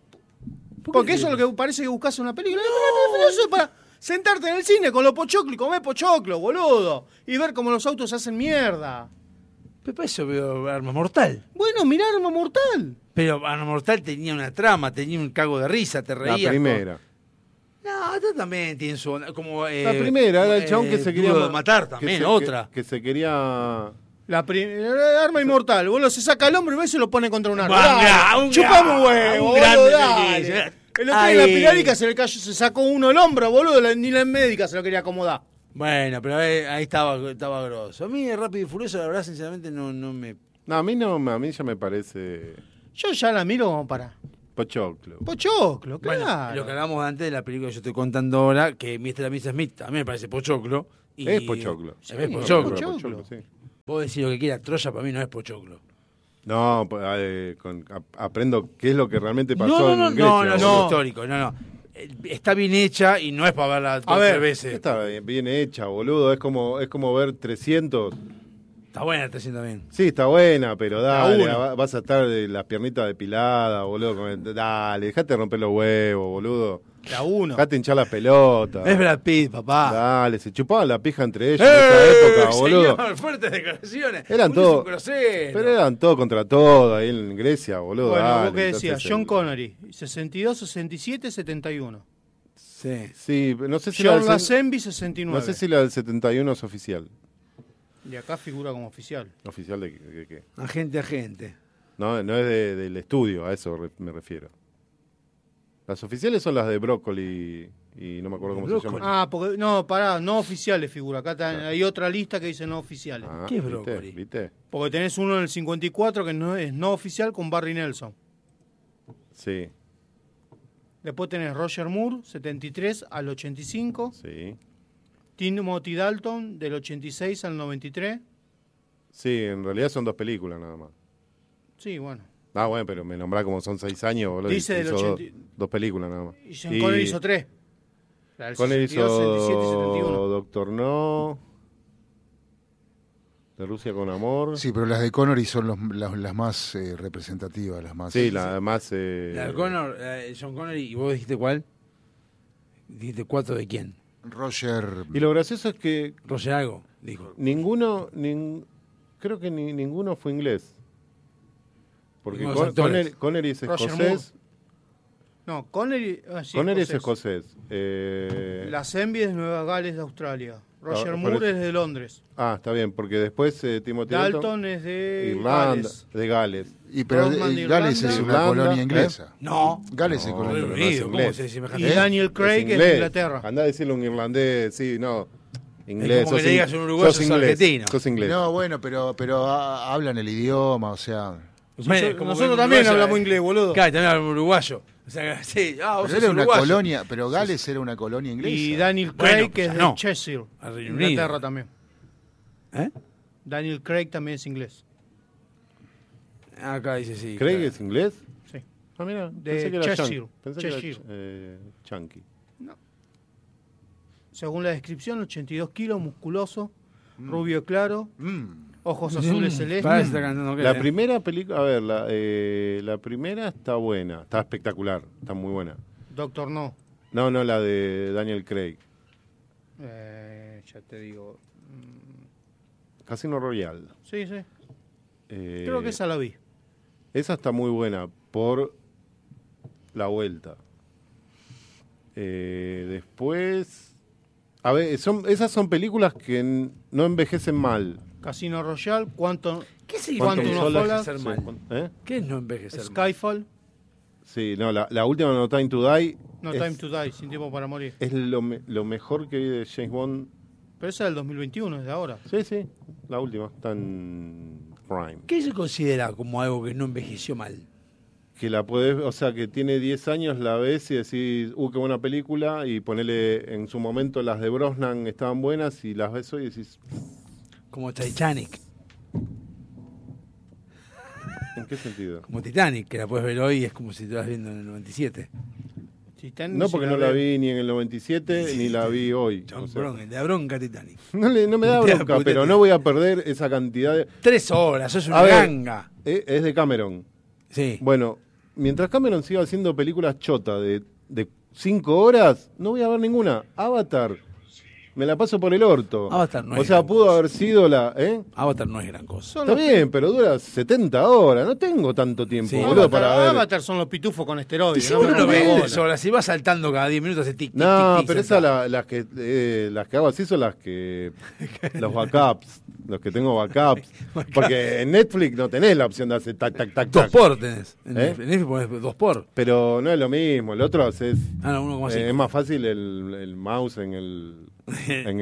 S3: porque eso es lo que parece que buscas una película. Rápido y Furioso es para sentarte en el cine con los pochoclos y comer pochoclo, boludo. Y ver cómo los autos hacen mierda.
S2: Pero para eso veo Arma Mortal.
S3: Bueno, mirá Arma Mortal.
S2: Pero Arma Mortal tenía una trama, tenía un cago de risa, te
S1: La
S2: reías.
S1: primera.
S2: No, esta también tiene su... Como,
S1: La primera era el chabón que se quería
S2: Duro de matar
S1: que
S2: también,
S1: se-
S2: otra.
S1: Que se quería.
S3: Arma inmortal, boludo, se saca el hombro y se lo pone contra un arma.
S2: Venga,
S3: Dale,
S2: un
S3: chupame un
S2: gran-
S3: huevo,
S2: un
S3: boludo,
S2: grande
S3: dale.
S2: Mel Gibson.
S3: El otro día en la
S2: Ay.
S3: pirárica se le cayó, se sacó uno el hombro, boludo, ni la médica se lo quería acomodar.
S2: Bueno, pero ahí estaba grosso. A mí Rápido y Furioso, la verdad, sinceramente, no me...
S1: No, a mí ya me parece.
S3: Yo ya la miro como para.
S1: Pochoclo.
S3: Pochoclo,
S2: Bueno,
S3: claro.
S2: lo que hablamos antes de la película que yo estoy contando ahora, que Mr. Mrs. Smith también me parece pochoclo. Y
S1: Es pochoclo.
S2: Es pochoclo.
S3: pochoclo.
S1: Sí.
S2: Vos decís lo que quiera, Troya para mí no es pochoclo.
S1: No, aprendo qué es lo que realmente pasó
S2: No,
S1: en Grecia.
S2: no, es
S1: boludo.
S2: histórico, no. Está bien hecha y no es para verla dos
S3: ver,
S2: tres veces.
S1: Está bien hecha, boludo. Es como ver 300.
S2: Está buena, está haciendo bien.
S1: Sí, está buena, pero dale,
S3: uno.
S1: vas a estar de las piernitas depiladas, boludo. Dale, dejate romper los huevos, boludo.
S3: La 1.
S1: Dejate hinchar las pelotas.
S2: Es Brad Pitt, papá.
S1: Dale, se chupaban la pija entre ellos en esa época, boludo.
S2: Señor, fuertes declaraciones.
S1: Eran
S2: Uno es
S1: todos.
S2: un grosero.
S1: Pero eran todos contra todos ahí en Grecia, boludo.
S3: Bueno,
S1: dale,
S3: vos qué decías,
S1: entonces,
S3: John Connery, 62, 67, 71.
S2: Sí.
S1: Sí, no sé si la
S3: John
S1: del,
S3: Lazenby, 69.
S1: no sé si la del 71 es oficial.
S3: Y acá figura como oficial.
S1: ¿Oficial de qué?
S2: Agente.
S1: No, no es del estudio, a eso me refiero. Las oficiales son las de Brócoli y no me acuerdo cómo se
S2: Brócoli.
S1: llama.
S3: Ah, porque, no, pará, no oficiales figura. Acá hay otra lista que dice no oficiales.
S1: Ah,
S2: ¿Qué es
S1: ¿viste?
S2: Brócoli?
S1: ¿Viste?
S3: Porque tenés uno en el 54 que no es no oficial con Barry Nelson.
S1: Sí,
S3: Después tenés Roger Moore, 73 al 85.
S1: sí.
S3: Timothy Dalton, del 86 al 93.
S1: Sí, en realidad son 2 películas nada más.
S3: Sí, bueno.
S1: Ah, bueno, pero me nombrá como son 6 años, boludo. y
S3: Dice del
S1: hizo
S3: 80.
S1: 2 películas nada más.
S3: Y Sean Connery hizo 3. La del
S1: Connery
S3: 62, 67 y
S1: hizo
S3: 71.
S1: Doctor No, De Rusia con Amor.
S4: Sí, pero las de Connery son las más representativas, las más...
S1: Sí, la más...
S2: La de Connor, John Connery, ¿y vos dijiste cuál? ¿Dijiste 4 de quién?
S4: Roger...
S1: Y lo gracioso es que
S2: Roger algo, dijo.
S1: creo que ninguno fno inglés. Porque
S2: Ninguno de los actores.
S1: Connery es
S3: Roger
S1: escocés.
S3: No, Connery, sí,
S1: Connery es
S3: escocés.
S1: escocés.
S3: Lazenby es de Nueva Gales, de Australia. Roger
S1: por
S3: Moore
S1: eso.
S3: es de Londres.
S1: Está bien, porque después Timothy
S3: Dalton es de
S1: Irlanda,
S3: Gales.
S1: de Gales.
S4: Y pero
S3: Rodman de
S4: Gales
S3: Irlanda.
S4: es una
S1: Irlanda,
S4: colonia inglesa.
S2: No.
S4: Gales es
S1: No,
S4: colonia
S2: Reino
S1: pero
S4: inglesa.
S1: no es
S2: Unido, ¿cómo
S1: inglés.
S2: se dice semejante?
S3: Y Daniel Craig es de
S1: inglés.
S3: Inglaterra.
S1: Andá a decirle a un irlandés, sí, no. Inglés.
S2: como que
S1: sos
S2: le digas
S1: in-
S2: a un uruguayo,
S1: sos
S2: sos
S1: inglés,
S2: argentino.
S1: Sos inglés.
S4: No, bueno, pero hablan el idioma, o sea...
S2: Bueno, como
S3: Nosotros
S2: que
S3: también
S2: uruguayo,
S3: hablamos inglés, boludo.
S2: Claro, también hablamos uruguayo. O sea, sí, vos
S4: Pero
S2: sos
S4: era una
S2: uruguayo.
S4: colonia, pero Gales era una colonia inglesa.
S3: Y Daniel
S2: Bueno,
S3: Craig, que
S2: ya
S3: es de
S2: no.
S3: Cheshire,
S2: Al Reino
S3: Inglaterra
S2: Unido.
S3: también.
S2: ¿Eh?
S3: Daniel Craig también es inglés.
S2: Acá dice sí.
S1: ¿Craig
S2: claro.
S1: es inglés?
S3: Sí.
S1: Ah, mira,
S3: De
S1: pensé que era
S3: Cheshire.
S1: yankee. Pensé que
S3: Cheshire.
S1: era yankee.
S3: Según la descripción, 82 kilos, musculoso, rubio claro,
S4: Mm.
S3: ojos azules celestes.
S2: Parece que está cantando
S1: La
S2: ¿qué?
S1: primera película, a ver, la primera está buena, está espectacular, está muy buena.
S3: Doctor No.
S1: No, la de Daniel Craig.
S3: Ya te digo.
S1: Casino Royale.
S3: Sí, sí.
S1: Eh,
S3: Creo que esa la vi.
S1: Esa está muy buena por la vuelta. Después, a ver, esas son películas que no envejecen mal.
S3: Casino Royale, Quantum
S2: ¿Qué significa
S3: Quantum
S2: no
S3: of
S2: envejecer
S3: Solace,
S2: mal?
S1: ¿Eh?
S2: ¿Qué es no envejecer mal?
S3: Skyfall,
S1: Sí, no, la última No Time to Die
S3: No Time to Die, Sin Tiempo para Morir.
S1: es lo mejor que vi de James Bond.
S3: Pero esa es del 2021, es de ahora.
S1: Sí, la última, está en Prime.
S2: ¿Qué se considera como algo que no envejeció mal?
S1: Que la podés, o sea, que tiene 10 años, la ves y decís, qué buena película, y ponele, en su momento las de Brosnan estaban buenas, y las ves hoy y decís,
S2: Como Titanic.
S1: ¿en qué sentido?
S2: Como Titanic, que la puedes ver hoy y es como si estuvieras viendo en el 97.
S3: Titanic,
S1: No,
S3: si
S1: porque no la vi ni en el 97, ni la vi hoy.
S2: John
S1: o sea,
S2: Bron, el de la bronca Titanic.
S1: no me da
S2: Putea,
S1: bronca,
S2: putea.
S1: pero no voy a perder esa cantidad de...
S2: 3 horas, sos una
S1: A ver.
S2: ganga.
S1: Es de Cameron.
S2: Sí.
S1: Bueno, mientras Cameron siga haciendo películas chotas de 5 horas, no voy a ver ninguna. Avatar, me la paso por el orto.
S2: Avatar no
S1: O
S2: es
S1: sea,
S2: gran
S1: pudo
S2: cosa.
S1: haber sido la...
S2: Avatar no es gran cosa.
S3: Son
S1: Está
S3: los
S1: bien, pero dura 70 horas. No tengo tanto tiempo,
S2: Sí.
S1: boludo, para ver...
S3: Avatar son los pitufos con
S2: Y
S3: esteroides.
S2: si
S3: no
S2: vos
S3: me
S2: no lo
S3: rompas
S2: ves
S3: bola.
S2: 3 horas, si vas saltando cada 10 minutos, hace tic, tic,
S1: No,
S2: tic, tic,
S1: pero
S2: sentado.
S1: las que hago así son las que... los backups. Los que tengo backups. Porque en Netflix no tenés la opción de hacer tac, tac, tac,
S2: 2
S1: tac.
S2: por tenés. En
S1: ¿Eh?
S2: Netflix ponés 2 por.
S1: Pero no es lo mismo. El otro es
S2: Ah, no, 1,5.
S1: es más fácil el mouse en el... en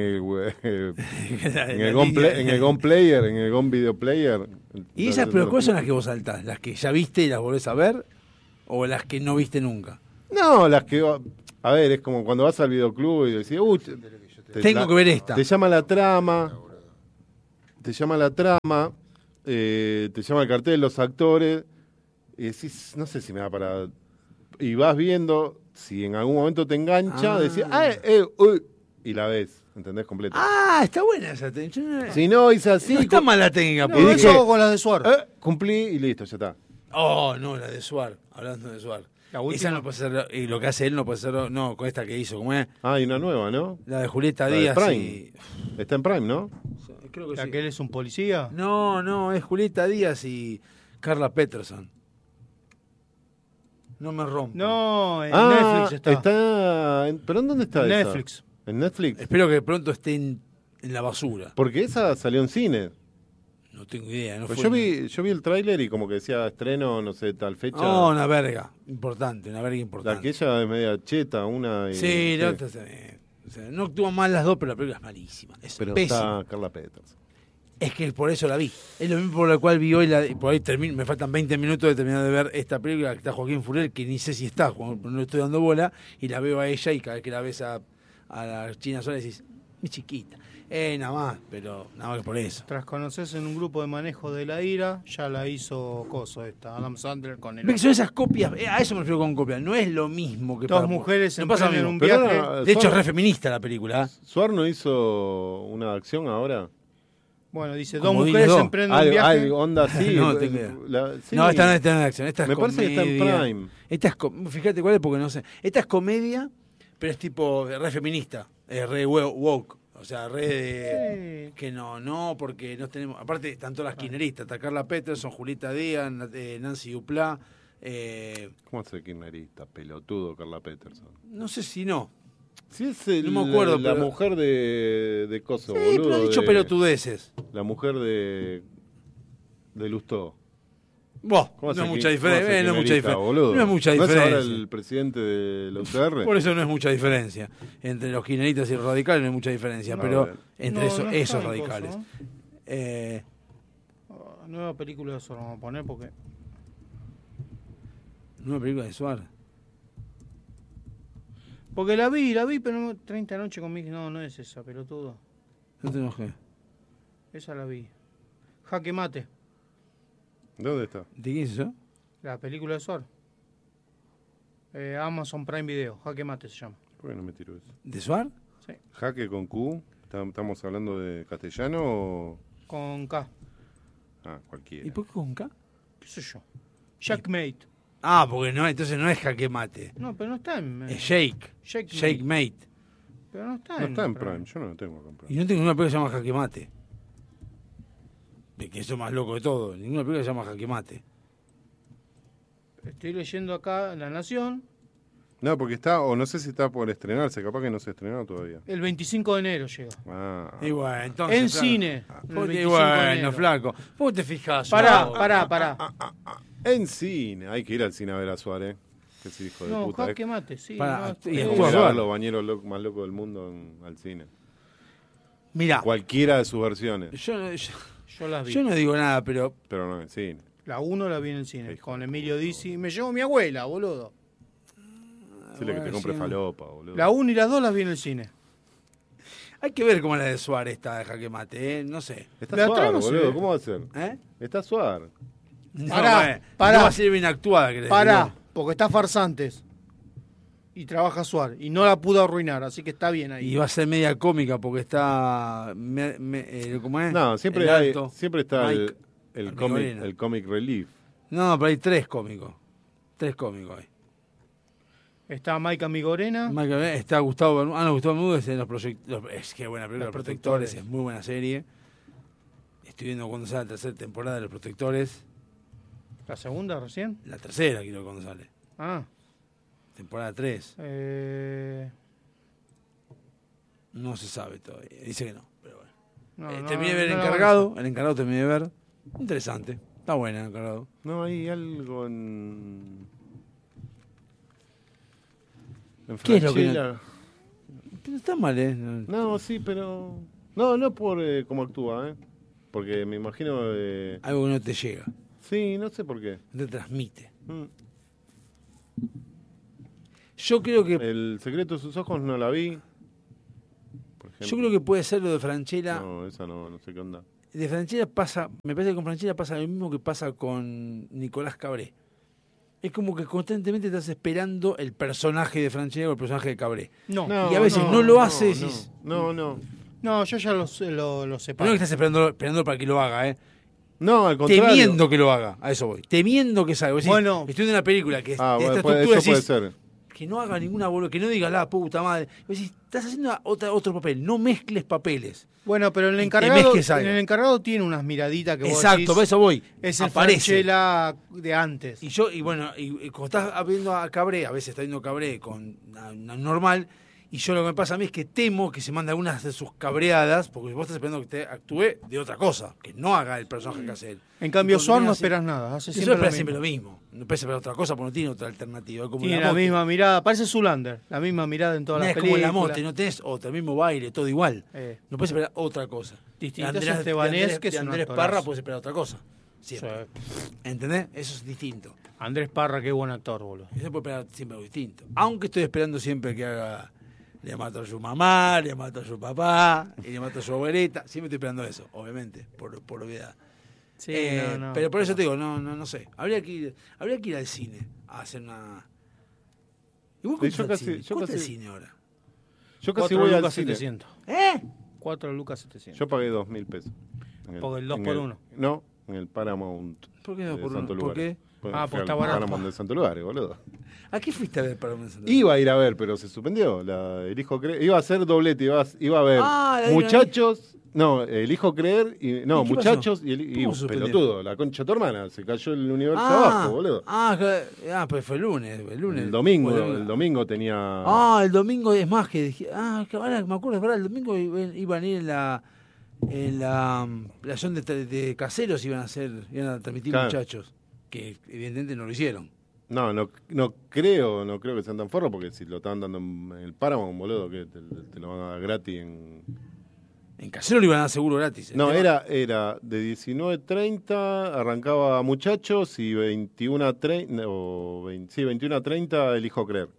S1: el Gone Player, en el Gone Video Player.
S2: ¿Y esas, pero cuáles son las que vos saltás? ¿Las que ya viste y las volvés a ver? o las que no viste nunca?
S1: No, las que... A ver, es como cuando vas al videoclub y decís,
S2: Tengo que ver esta.
S1: Te llama la trama, te llama el cartel, los actores, y decís, no sé si me da para... Y vas viendo, si en algún momento te engancha, decís, uy, y la ves, ¿entendés? Completa.
S2: Ah, está buena esa.
S1: Si no, hice así...
S2: No está mal la técnica.
S3: No,
S1: Y
S3: eso
S1: dije,
S3: hago con las de Suar.
S1: cumplí y listo, ya está.
S2: Oh, no, la de Suar. Hablando de Suar.
S3: La última.
S2: Esa no puede ser. Y lo que hace él no puede ser. No, con esta que hizo. ¿Cómo es?
S1: Ah, hay una nueva, ¿no?
S2: La de Julieta
S1: La de
S2: Díaz.
S1: Prime.
S2: Y...
S1: Está en Prime, ¿no?
S2: Creo que
S3: ¿La
S2: sí.
S3: que él es un policía?
S2: No, es Julieta Díaz y Carla Peterson. No me rompo.
S3: No, en Netflix está.
S1: ¿Pero en dónde está
S3: En
S1: esa?
S3: Netflix.
S1: ¿En Netflix?
S2: Espero que pronto esté en la basura.
S1: Porque esa salió en cine.
S2: No tengo idea. No
S1: Pues
S2: fue
S1: yo vi el tráiler y como que decía estreno, no sé, tal fecha.
S2: No, una verga. Importante, una verga importante.
S1: La que ella es media cheta, una y...
S2: Sí, la otra está bien. O sea, no actúan mal las dos, pero la película es malísima. Es
S1: Pero
S2: pésima.
S1: está Carla Peters.
S2: Es que por eso la vi. Es lo mismo por lo cual vi hoy. Y por ahí termino, me faltan 20 minutos de terminar de ver esta película que está Joaquín Furriel, que ni sé si está, no le estoy dando bola, y la veo a ella y cada vez que la ves a la China Sola decís, mi chiquita. Nada más, pero nada más que por eso.
S3: Tras conocerse en un grupo de manejo de la ira, ya la hizo Coso esta, Adam Sandler con él.
S2: Ves que son esas copias, a eso me refiero con copias, no es lo mismo que
S3: Dos
S2: para-
S3: mujeres
S2: no pasa lo
S3: emprenden
S2: mismo.
S3: un
S1: Pero
S3: viaje.
S1: ahora,
S2: De hecho es
S1: Suar-
S2: re feminista la película.
S1: ¿Suar no hizo una acción ahora?
S3: Bueno, dice,
S2: Como
S3: dos
S2: Dino
S3: mujeres
S2: 2.
S3: emprenden un viaje.
S1: Onda así.
S2: No tengo idea.
S1: Sí.
S2: No, esta no está en acción, esta es
S1: Me parece que está en
S2: comedia.
S1: Prime.
S2: Esta es fíjate cuál es porque no sé. Esta es comedia, pero es tipo re feminista, re woke. O sea, re de...
S3: Sí.
S2: Que no, porque no tenemos... Aparte, están todas las kirchneristas. Está Carla Peterson, Julieta Díaz, Nancy Duplá.
S1: ¿Cómo hace kirchnerista? Pelotudo, Carla Peterson.
S2: No sé si no.
S1: Sí, es
S2: No me acuerdo,
S1: la
S2: pero-
S1: mujer de Kosovo,
S2: Sí, pero ha dicho pelotudeces.
S1: La mujer de Lustó.
S2: Vos,
S1: ¿Cómo
S2: no
S1: hace
S2: es mucha
S1: ki- cómo hace
S2: diferencia. No es mucha
S1: kirchnerista,
S2: diferencia.
S1: boludo?
S2: No es mucha
S1: ¿No es ahora
S2: diferencia.
S1: el presidente de la UCR?
S2: Por eso no es mucha diferencia. Entre los kirchneristas y los radicales no hay mucha diferencia.
S1: No,
S2: pero
S1: a ver.
S2: entre
S3: No,
S2: esos,
S3: no
S2: esos
S3: está en
S2: radicales.
S3: Coso,
S2: Eh,
S3: Nueva película de eso vamos a poner porque...
S2: Nueva película de Suárez.
S3: Porque la vi, pero no, 30 noches conmigo. No es esa, pelotudo.
S2: No te enojes.
S3: Esa la vi. Jaque Mate,
S1: ¿Dónde está?
S2: ¿De quién es eso?
S3: la película de Suar. Amazon Prime Video, Jaque Mate se llama.
S1: ¿Por qué no me tiro eso?
S2: ¿De Suárez?
S1: ¿Jaque con Q? ¿Estamos hablando de castellano o...?
S3: Con K,
S1: Ah, cualquiera.
S2: ¿Y por qué con K?
S3: qué sé yo. Jackmate.
S2: Ah, porque no, entonces no es jaque mate.
S3: No, pero no está en...
S2: Es Shake.
S3: Jackmate.
S2: Shake Mate.
S3: Pero no está
S1: No está en Prime, yo no lo tengo acá en
S2: Y
S1: Prime.
S2: no tengo ninguna película que se llama jaque mate. De que eso es más loco de todo. Ninguna película que se llama jaque mate.
S3: Estoy leyendo acá La Nación,
S1: No, porque está, o no sé si está por estrenarse, capaz que no se ha estrenado todavía.
S3: el 25 de enero llega.
S1: Ah,
S2: Y bueno, entonces.
S3: En
S2: flaco.
S3: cine. el
S2: Porque,
S3: 25 de
S2: bueno,
S3: enero.
S2: flaco. ¿Vos te fijás?
S3: Pará,
S2: vos?
S3: pará.
S1: en cine. Hay que ir al cine a ver a Suárez. Que es hijo de
S3: No,
S1: puta.
S3: Jaque Mate, sí.
S2: Pará,
S3: no,
S2: y
S1: Es
S2: actúa
S1: como ir a
S2: Suárez.
S1: ver los bañeros más locos del mundo al cine.
S2: Mirá,
S1: Cualquiera de sus versiones,
S3: yo las vi.
S2: yo no digo nada, pero
S1: pero no en cine.
S3: La 1 la vi en el cine,
S1: Hijo
S3: con Emilio Dizzi. Me llevó mi abuela, boludo.
S1: Dile que te compre
S2: sí.
S1: falopa, boludo.
S3: La 1 y la 2 las vi en el cine.
S2: hay que ver cómo es la de Suárez esta de jaque mate, No sé.
S1: Está
S3: La
S1: Suárez,
S3: trama se
S1: boludo.
S3: ve.
S1: ¿Cómo va a ser?
S2: ¿Eh?
S1: Está Suárez.
S2: No,
S3: Pará.
S2: no va a ser bien actuada, ¿querés
S3: Pará,
S2: decir?
S3: porque está Farsantes. Y trabaja Suárez. Y no la pudo arruinar, así que está bien ahí.
S2: Y va a ser media cómica porque está. ¿Cómo es?
S1: No, siempre
S2: El
S1: hay,
S2: alto.
S1: siempre está
S2: Mike
S1: el
S2: Moreno.
S1: comic relief.
S2: No, pero hay tres cómicos. Tres cómicos hay.
S3: Está Maika Migorena.
S2: Está Gustavo Bermúdez. No, Gustavo Bermúdez en los proyectores. Es que buena película,
S3: Los
S2: Los Protectores.
S3: Protectores.
S2: Es muy buena serie. Estoy viendo cuando sale la tercera temporada de Los Protectores.
S3: ¿La segunda recién?
S2: La tercera, quiero cuando sale.
S3: Ah.
S2: Temporada 3.
S3: Eh,
S2: No se sabe todavía. Dice que no, pero bueno.
S3: no, no,
S2: Terminé de ver
S3: no
S2: El
S3: la
S2: Encargado. El Encargado terminé de ver. Interesante. Está buena El Encargado.
S1: No, hay algo en
S2: ¿Qué es lo que
S1: Franchella.
S2: Pero está mal, ¿eh?
S1: No, sí, pero... No por cómo actúa, ¿eh? Porque me imagino...
S2: Algo que no te llega.
S1: Sí, no sé por qué.
S2: No te transmite.
S1: Mm.
S2: Yo creo que
S1: El secreto de sus ojos no la vi. Por ejemplo.
S2: yo creo que puede ser lo de Franchella.
S1: No, esa no sé qué onda.
S2: De Franchella pasa, me parece que con Franchella pasa lo mismo que pasa con Nicolás Cabré. Es como que constantemente estás esperando el personaje de Franchella o el personaje de Cabré.
S3: No,
S2: Y a veces no lo hace, decís-
S1: No.
S3: no, yo ya lo
S2: No es
S3: separo.
S2: que estás esperando para que lo haga,
S1: No, al contrario.
S2: temiendo que lo haga, a eso voy. Temiendo que salga. Vos decís,
S3: Bueno.
S2: estoy viendo una película que
S1: Ah,
S2: de esta
S1: bueno,
S2: estructura
S1: eso puede
S2: decís,
S1: ser.
S2: que no haga ninguna boluda, que no diga la puta madre. Vos decís, estás haciendo otro papel, no mezcles papeles.
S3: Bueno, pero el
S2: Y
S3: encargado,
S2: temés que salga.
S3: en el encargado tiene unas miraditas que vos
S2: Exacto,
S3: decís,
S2: por eso voy.
S3: es el
S2: Aparece.
S3: Franchella de antes.
S2: Y bueno, y cuando estás viendo a Cabré, a veces está viendo Cabré con una normal, y yo lo que me pasa a mí es que temo que se mande algunas de sus cabreadas, porque vos estás esperando que te actúe de otra cosa, que no haga el personaje que hace él.
S3: En cambio,
S2: Y
S3: Suar no
S2: cuando hace-
S3: esperas nada, hace
S2: Y
S3: siempre
S2: Suar
S3: lo
S2: espera
S3: mismo.
S2: siempre lo mismo. No puede esperar otra cosa porque no tiene otra alternativa. Es como
S3: Tiene
S2: la
S3: la
S2: Mote.
S3: misma mirada, parece Zulander, la misma mirada en todas
S2: No,
S3: las
S2: es como
S3: películas.
S2: la mote, no tenés otra, el mismo baile, todo igual. No puedes esperar otra cosa.
S3: Distinto
S2: De
S3: es Estebanés, que es
S2: de
S3: un
S2: Andrés
S3: actorazo.
S2: Parra puedes esperar otra cosa. Siempre. ¿Entendés? Eso es distinto.
S3: Andrés Parra, qué buen actor, boludo.
S2: Eso puede esperar siempre algo distinto. Aunque estoy esperando siempre que haga le mato a su mamá, le mato a su papá, y le mato a su abuelita. Siempre estoy esperando eso, obviamente, por obviedad.
S3: Sí, no.
S2: Pero por eso te digo, no sé. Habría que ir al cine a hacer una. ¿Y vos
S1: Yo casi- yo
S2: ¿Cuánto es el
S1: casi-
S2: cine ahora?
S1: Yo casi
S3: 4
S1: voy al
S3: lucas
S1: cine.
S3: 700. 4 lucas 700.
S1: Yo pagué 2.000 pesos.
S3: Porque el 2
S1: en
S3: por 1.
S1: No, en el Paramount.
S2: ¿Por qué 2
S1: de
S2: por 1?
S1: Santo
S2: ¿Por
S1: Lugares.
S2: qué?
S1: Pues
S3: Ah,
S1: fui
S3: pues está
S1: al
S3: barato.
S1: Paramount de Santo Lugares, boludo.
S2: ¿A qué fuiste a ver para Mensaje?
S1: Iba a ir a ver, pero se suspendió. El hijo creer. Iba a hacer doblete, iba a ver
S2: Ah, la de
S1: muchachos. No, el hijo creer y. No,
S2: ¿Y qué
S1: muchachos
S2: pasó?
S1: y el
S2: ¿Cómo se suspendió?
S1: pelotudo, la concha de tu hermana. Se cayó el universo abajo, boludo.
S2: Pues fue el lunes.
S1: El domingo,
S2: Bueno,
S1: el domingo tenía.
S2: el domingo es más que dije, que ahora me acuerdo, es verdad, el domingo iban a ir en la acción de caseros iban a transmitir
S1: Claro.
S2: muchachos, que evidentemente no lo hicieron.
S1: No creo que sean tan forros, porque si lo estaban dando en el Paramount, boludo, que te lo van a dar gratis en.
S2: En casero lo iban a dar seguro gratis. El
S1: No,
S2: tema-
S1: era de 19:30 arrancaba Muchachos y 21:30 21:30 El hijo creer.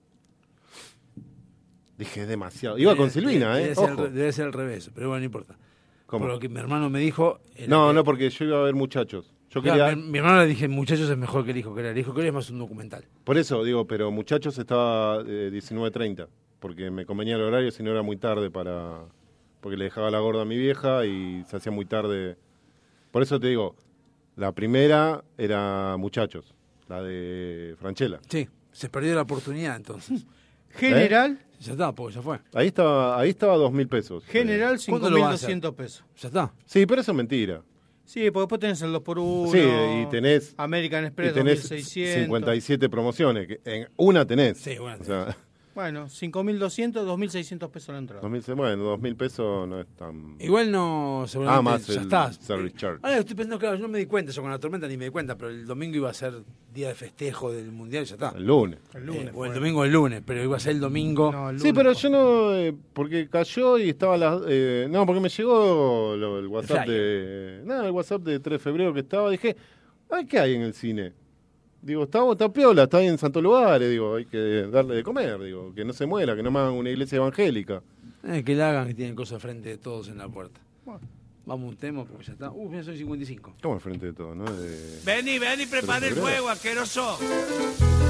S1: Dije, es demasiado. Iba con Silvina,
S2: debe ser
S1: ojo.
S2: debe ser al revés, pero bueno, no importa.
S1: ¿Cómo?
S2: Por lo que mi hermano me dijo. era
S1: No,
S2: que-
S1: no, porque yo iba a ver Muchachos. Yo
S2: Claro,
S1: quería.
S2: mi hermano le dije, muchachos es mejor que el hijo creer. El hijo creer es más un documental.
S1: Por eso digo, pero Muchachos estaba 19:30. Porque me convenía el horario, si no era muy tarde para. Porque le dejaba la gorda a mi vieja y se hacía muy tarde. Por eso te digo, la primera era Muchachos, la de Franchella.
S2: Sí, se perdió la oportunidad entonces.
S3: General,
S2: Ya está, porque ya fue.
S1: Ahí estaba 2.000 pesos.
S3: general
S2: ¿Cuándo lo van a hacer?
S3: 5.200 pesos.
S2: Ya está.
S1: Sí, pero eso es mentira.
S3: Sí, porque después tenés el 2 por 1.
S1: Sí, y tenés,
S3: American Express
S1: y tenés
S3: 2600.
S1: 57 promociones. Que en una tenés.
S2: Sí, bueno.
S1: O sea,
S3: Bueno, 5.200, 2.600 pesos la entrada.
S1: 2.000 pesos no es tan.
S2: Igual no, seguramente
S1: más
S2: ya
S1: el
S2: está.
S1: service charge.
S2: Ahora estoy pensando, claro, yo no me di cuenta, yo con la tormenta ni me di cuenta, pero el domingo iba a ser día de festejo del mundial, ya está.
S1: El lunes.
S3: El lunes.
S2: O el
S3: fue.
S2: domingo el lunes, pero iba a ser el domingo.
S3: No, el
S1: Sí,
S3: lunes
S1: pero
S3: fue.
S1: yo no. Porque cayó y estaba no, porque me llegó el WhatsApp
S2: flyer.
S1: el WhatsApp de 3 de febrero que estaba. Dije, ay, ¿qué hay en el cine? Digo, está piola, está ahí en Santo Lugares, digo, hay que darle de comer, digo, que no se muera, que no me hagan una iglesia evangélica.
S2: Que la hagan, que tienen cosas frente de todos en la puerta.
S3: Bueno.
S2: Vamos a un tema porque ya está. Ya soy 55.
S1: Estamos al frente de todo, ¿no?
S5: Ven y prepara el
S1: febrero.
S5: fuego, asqueroso.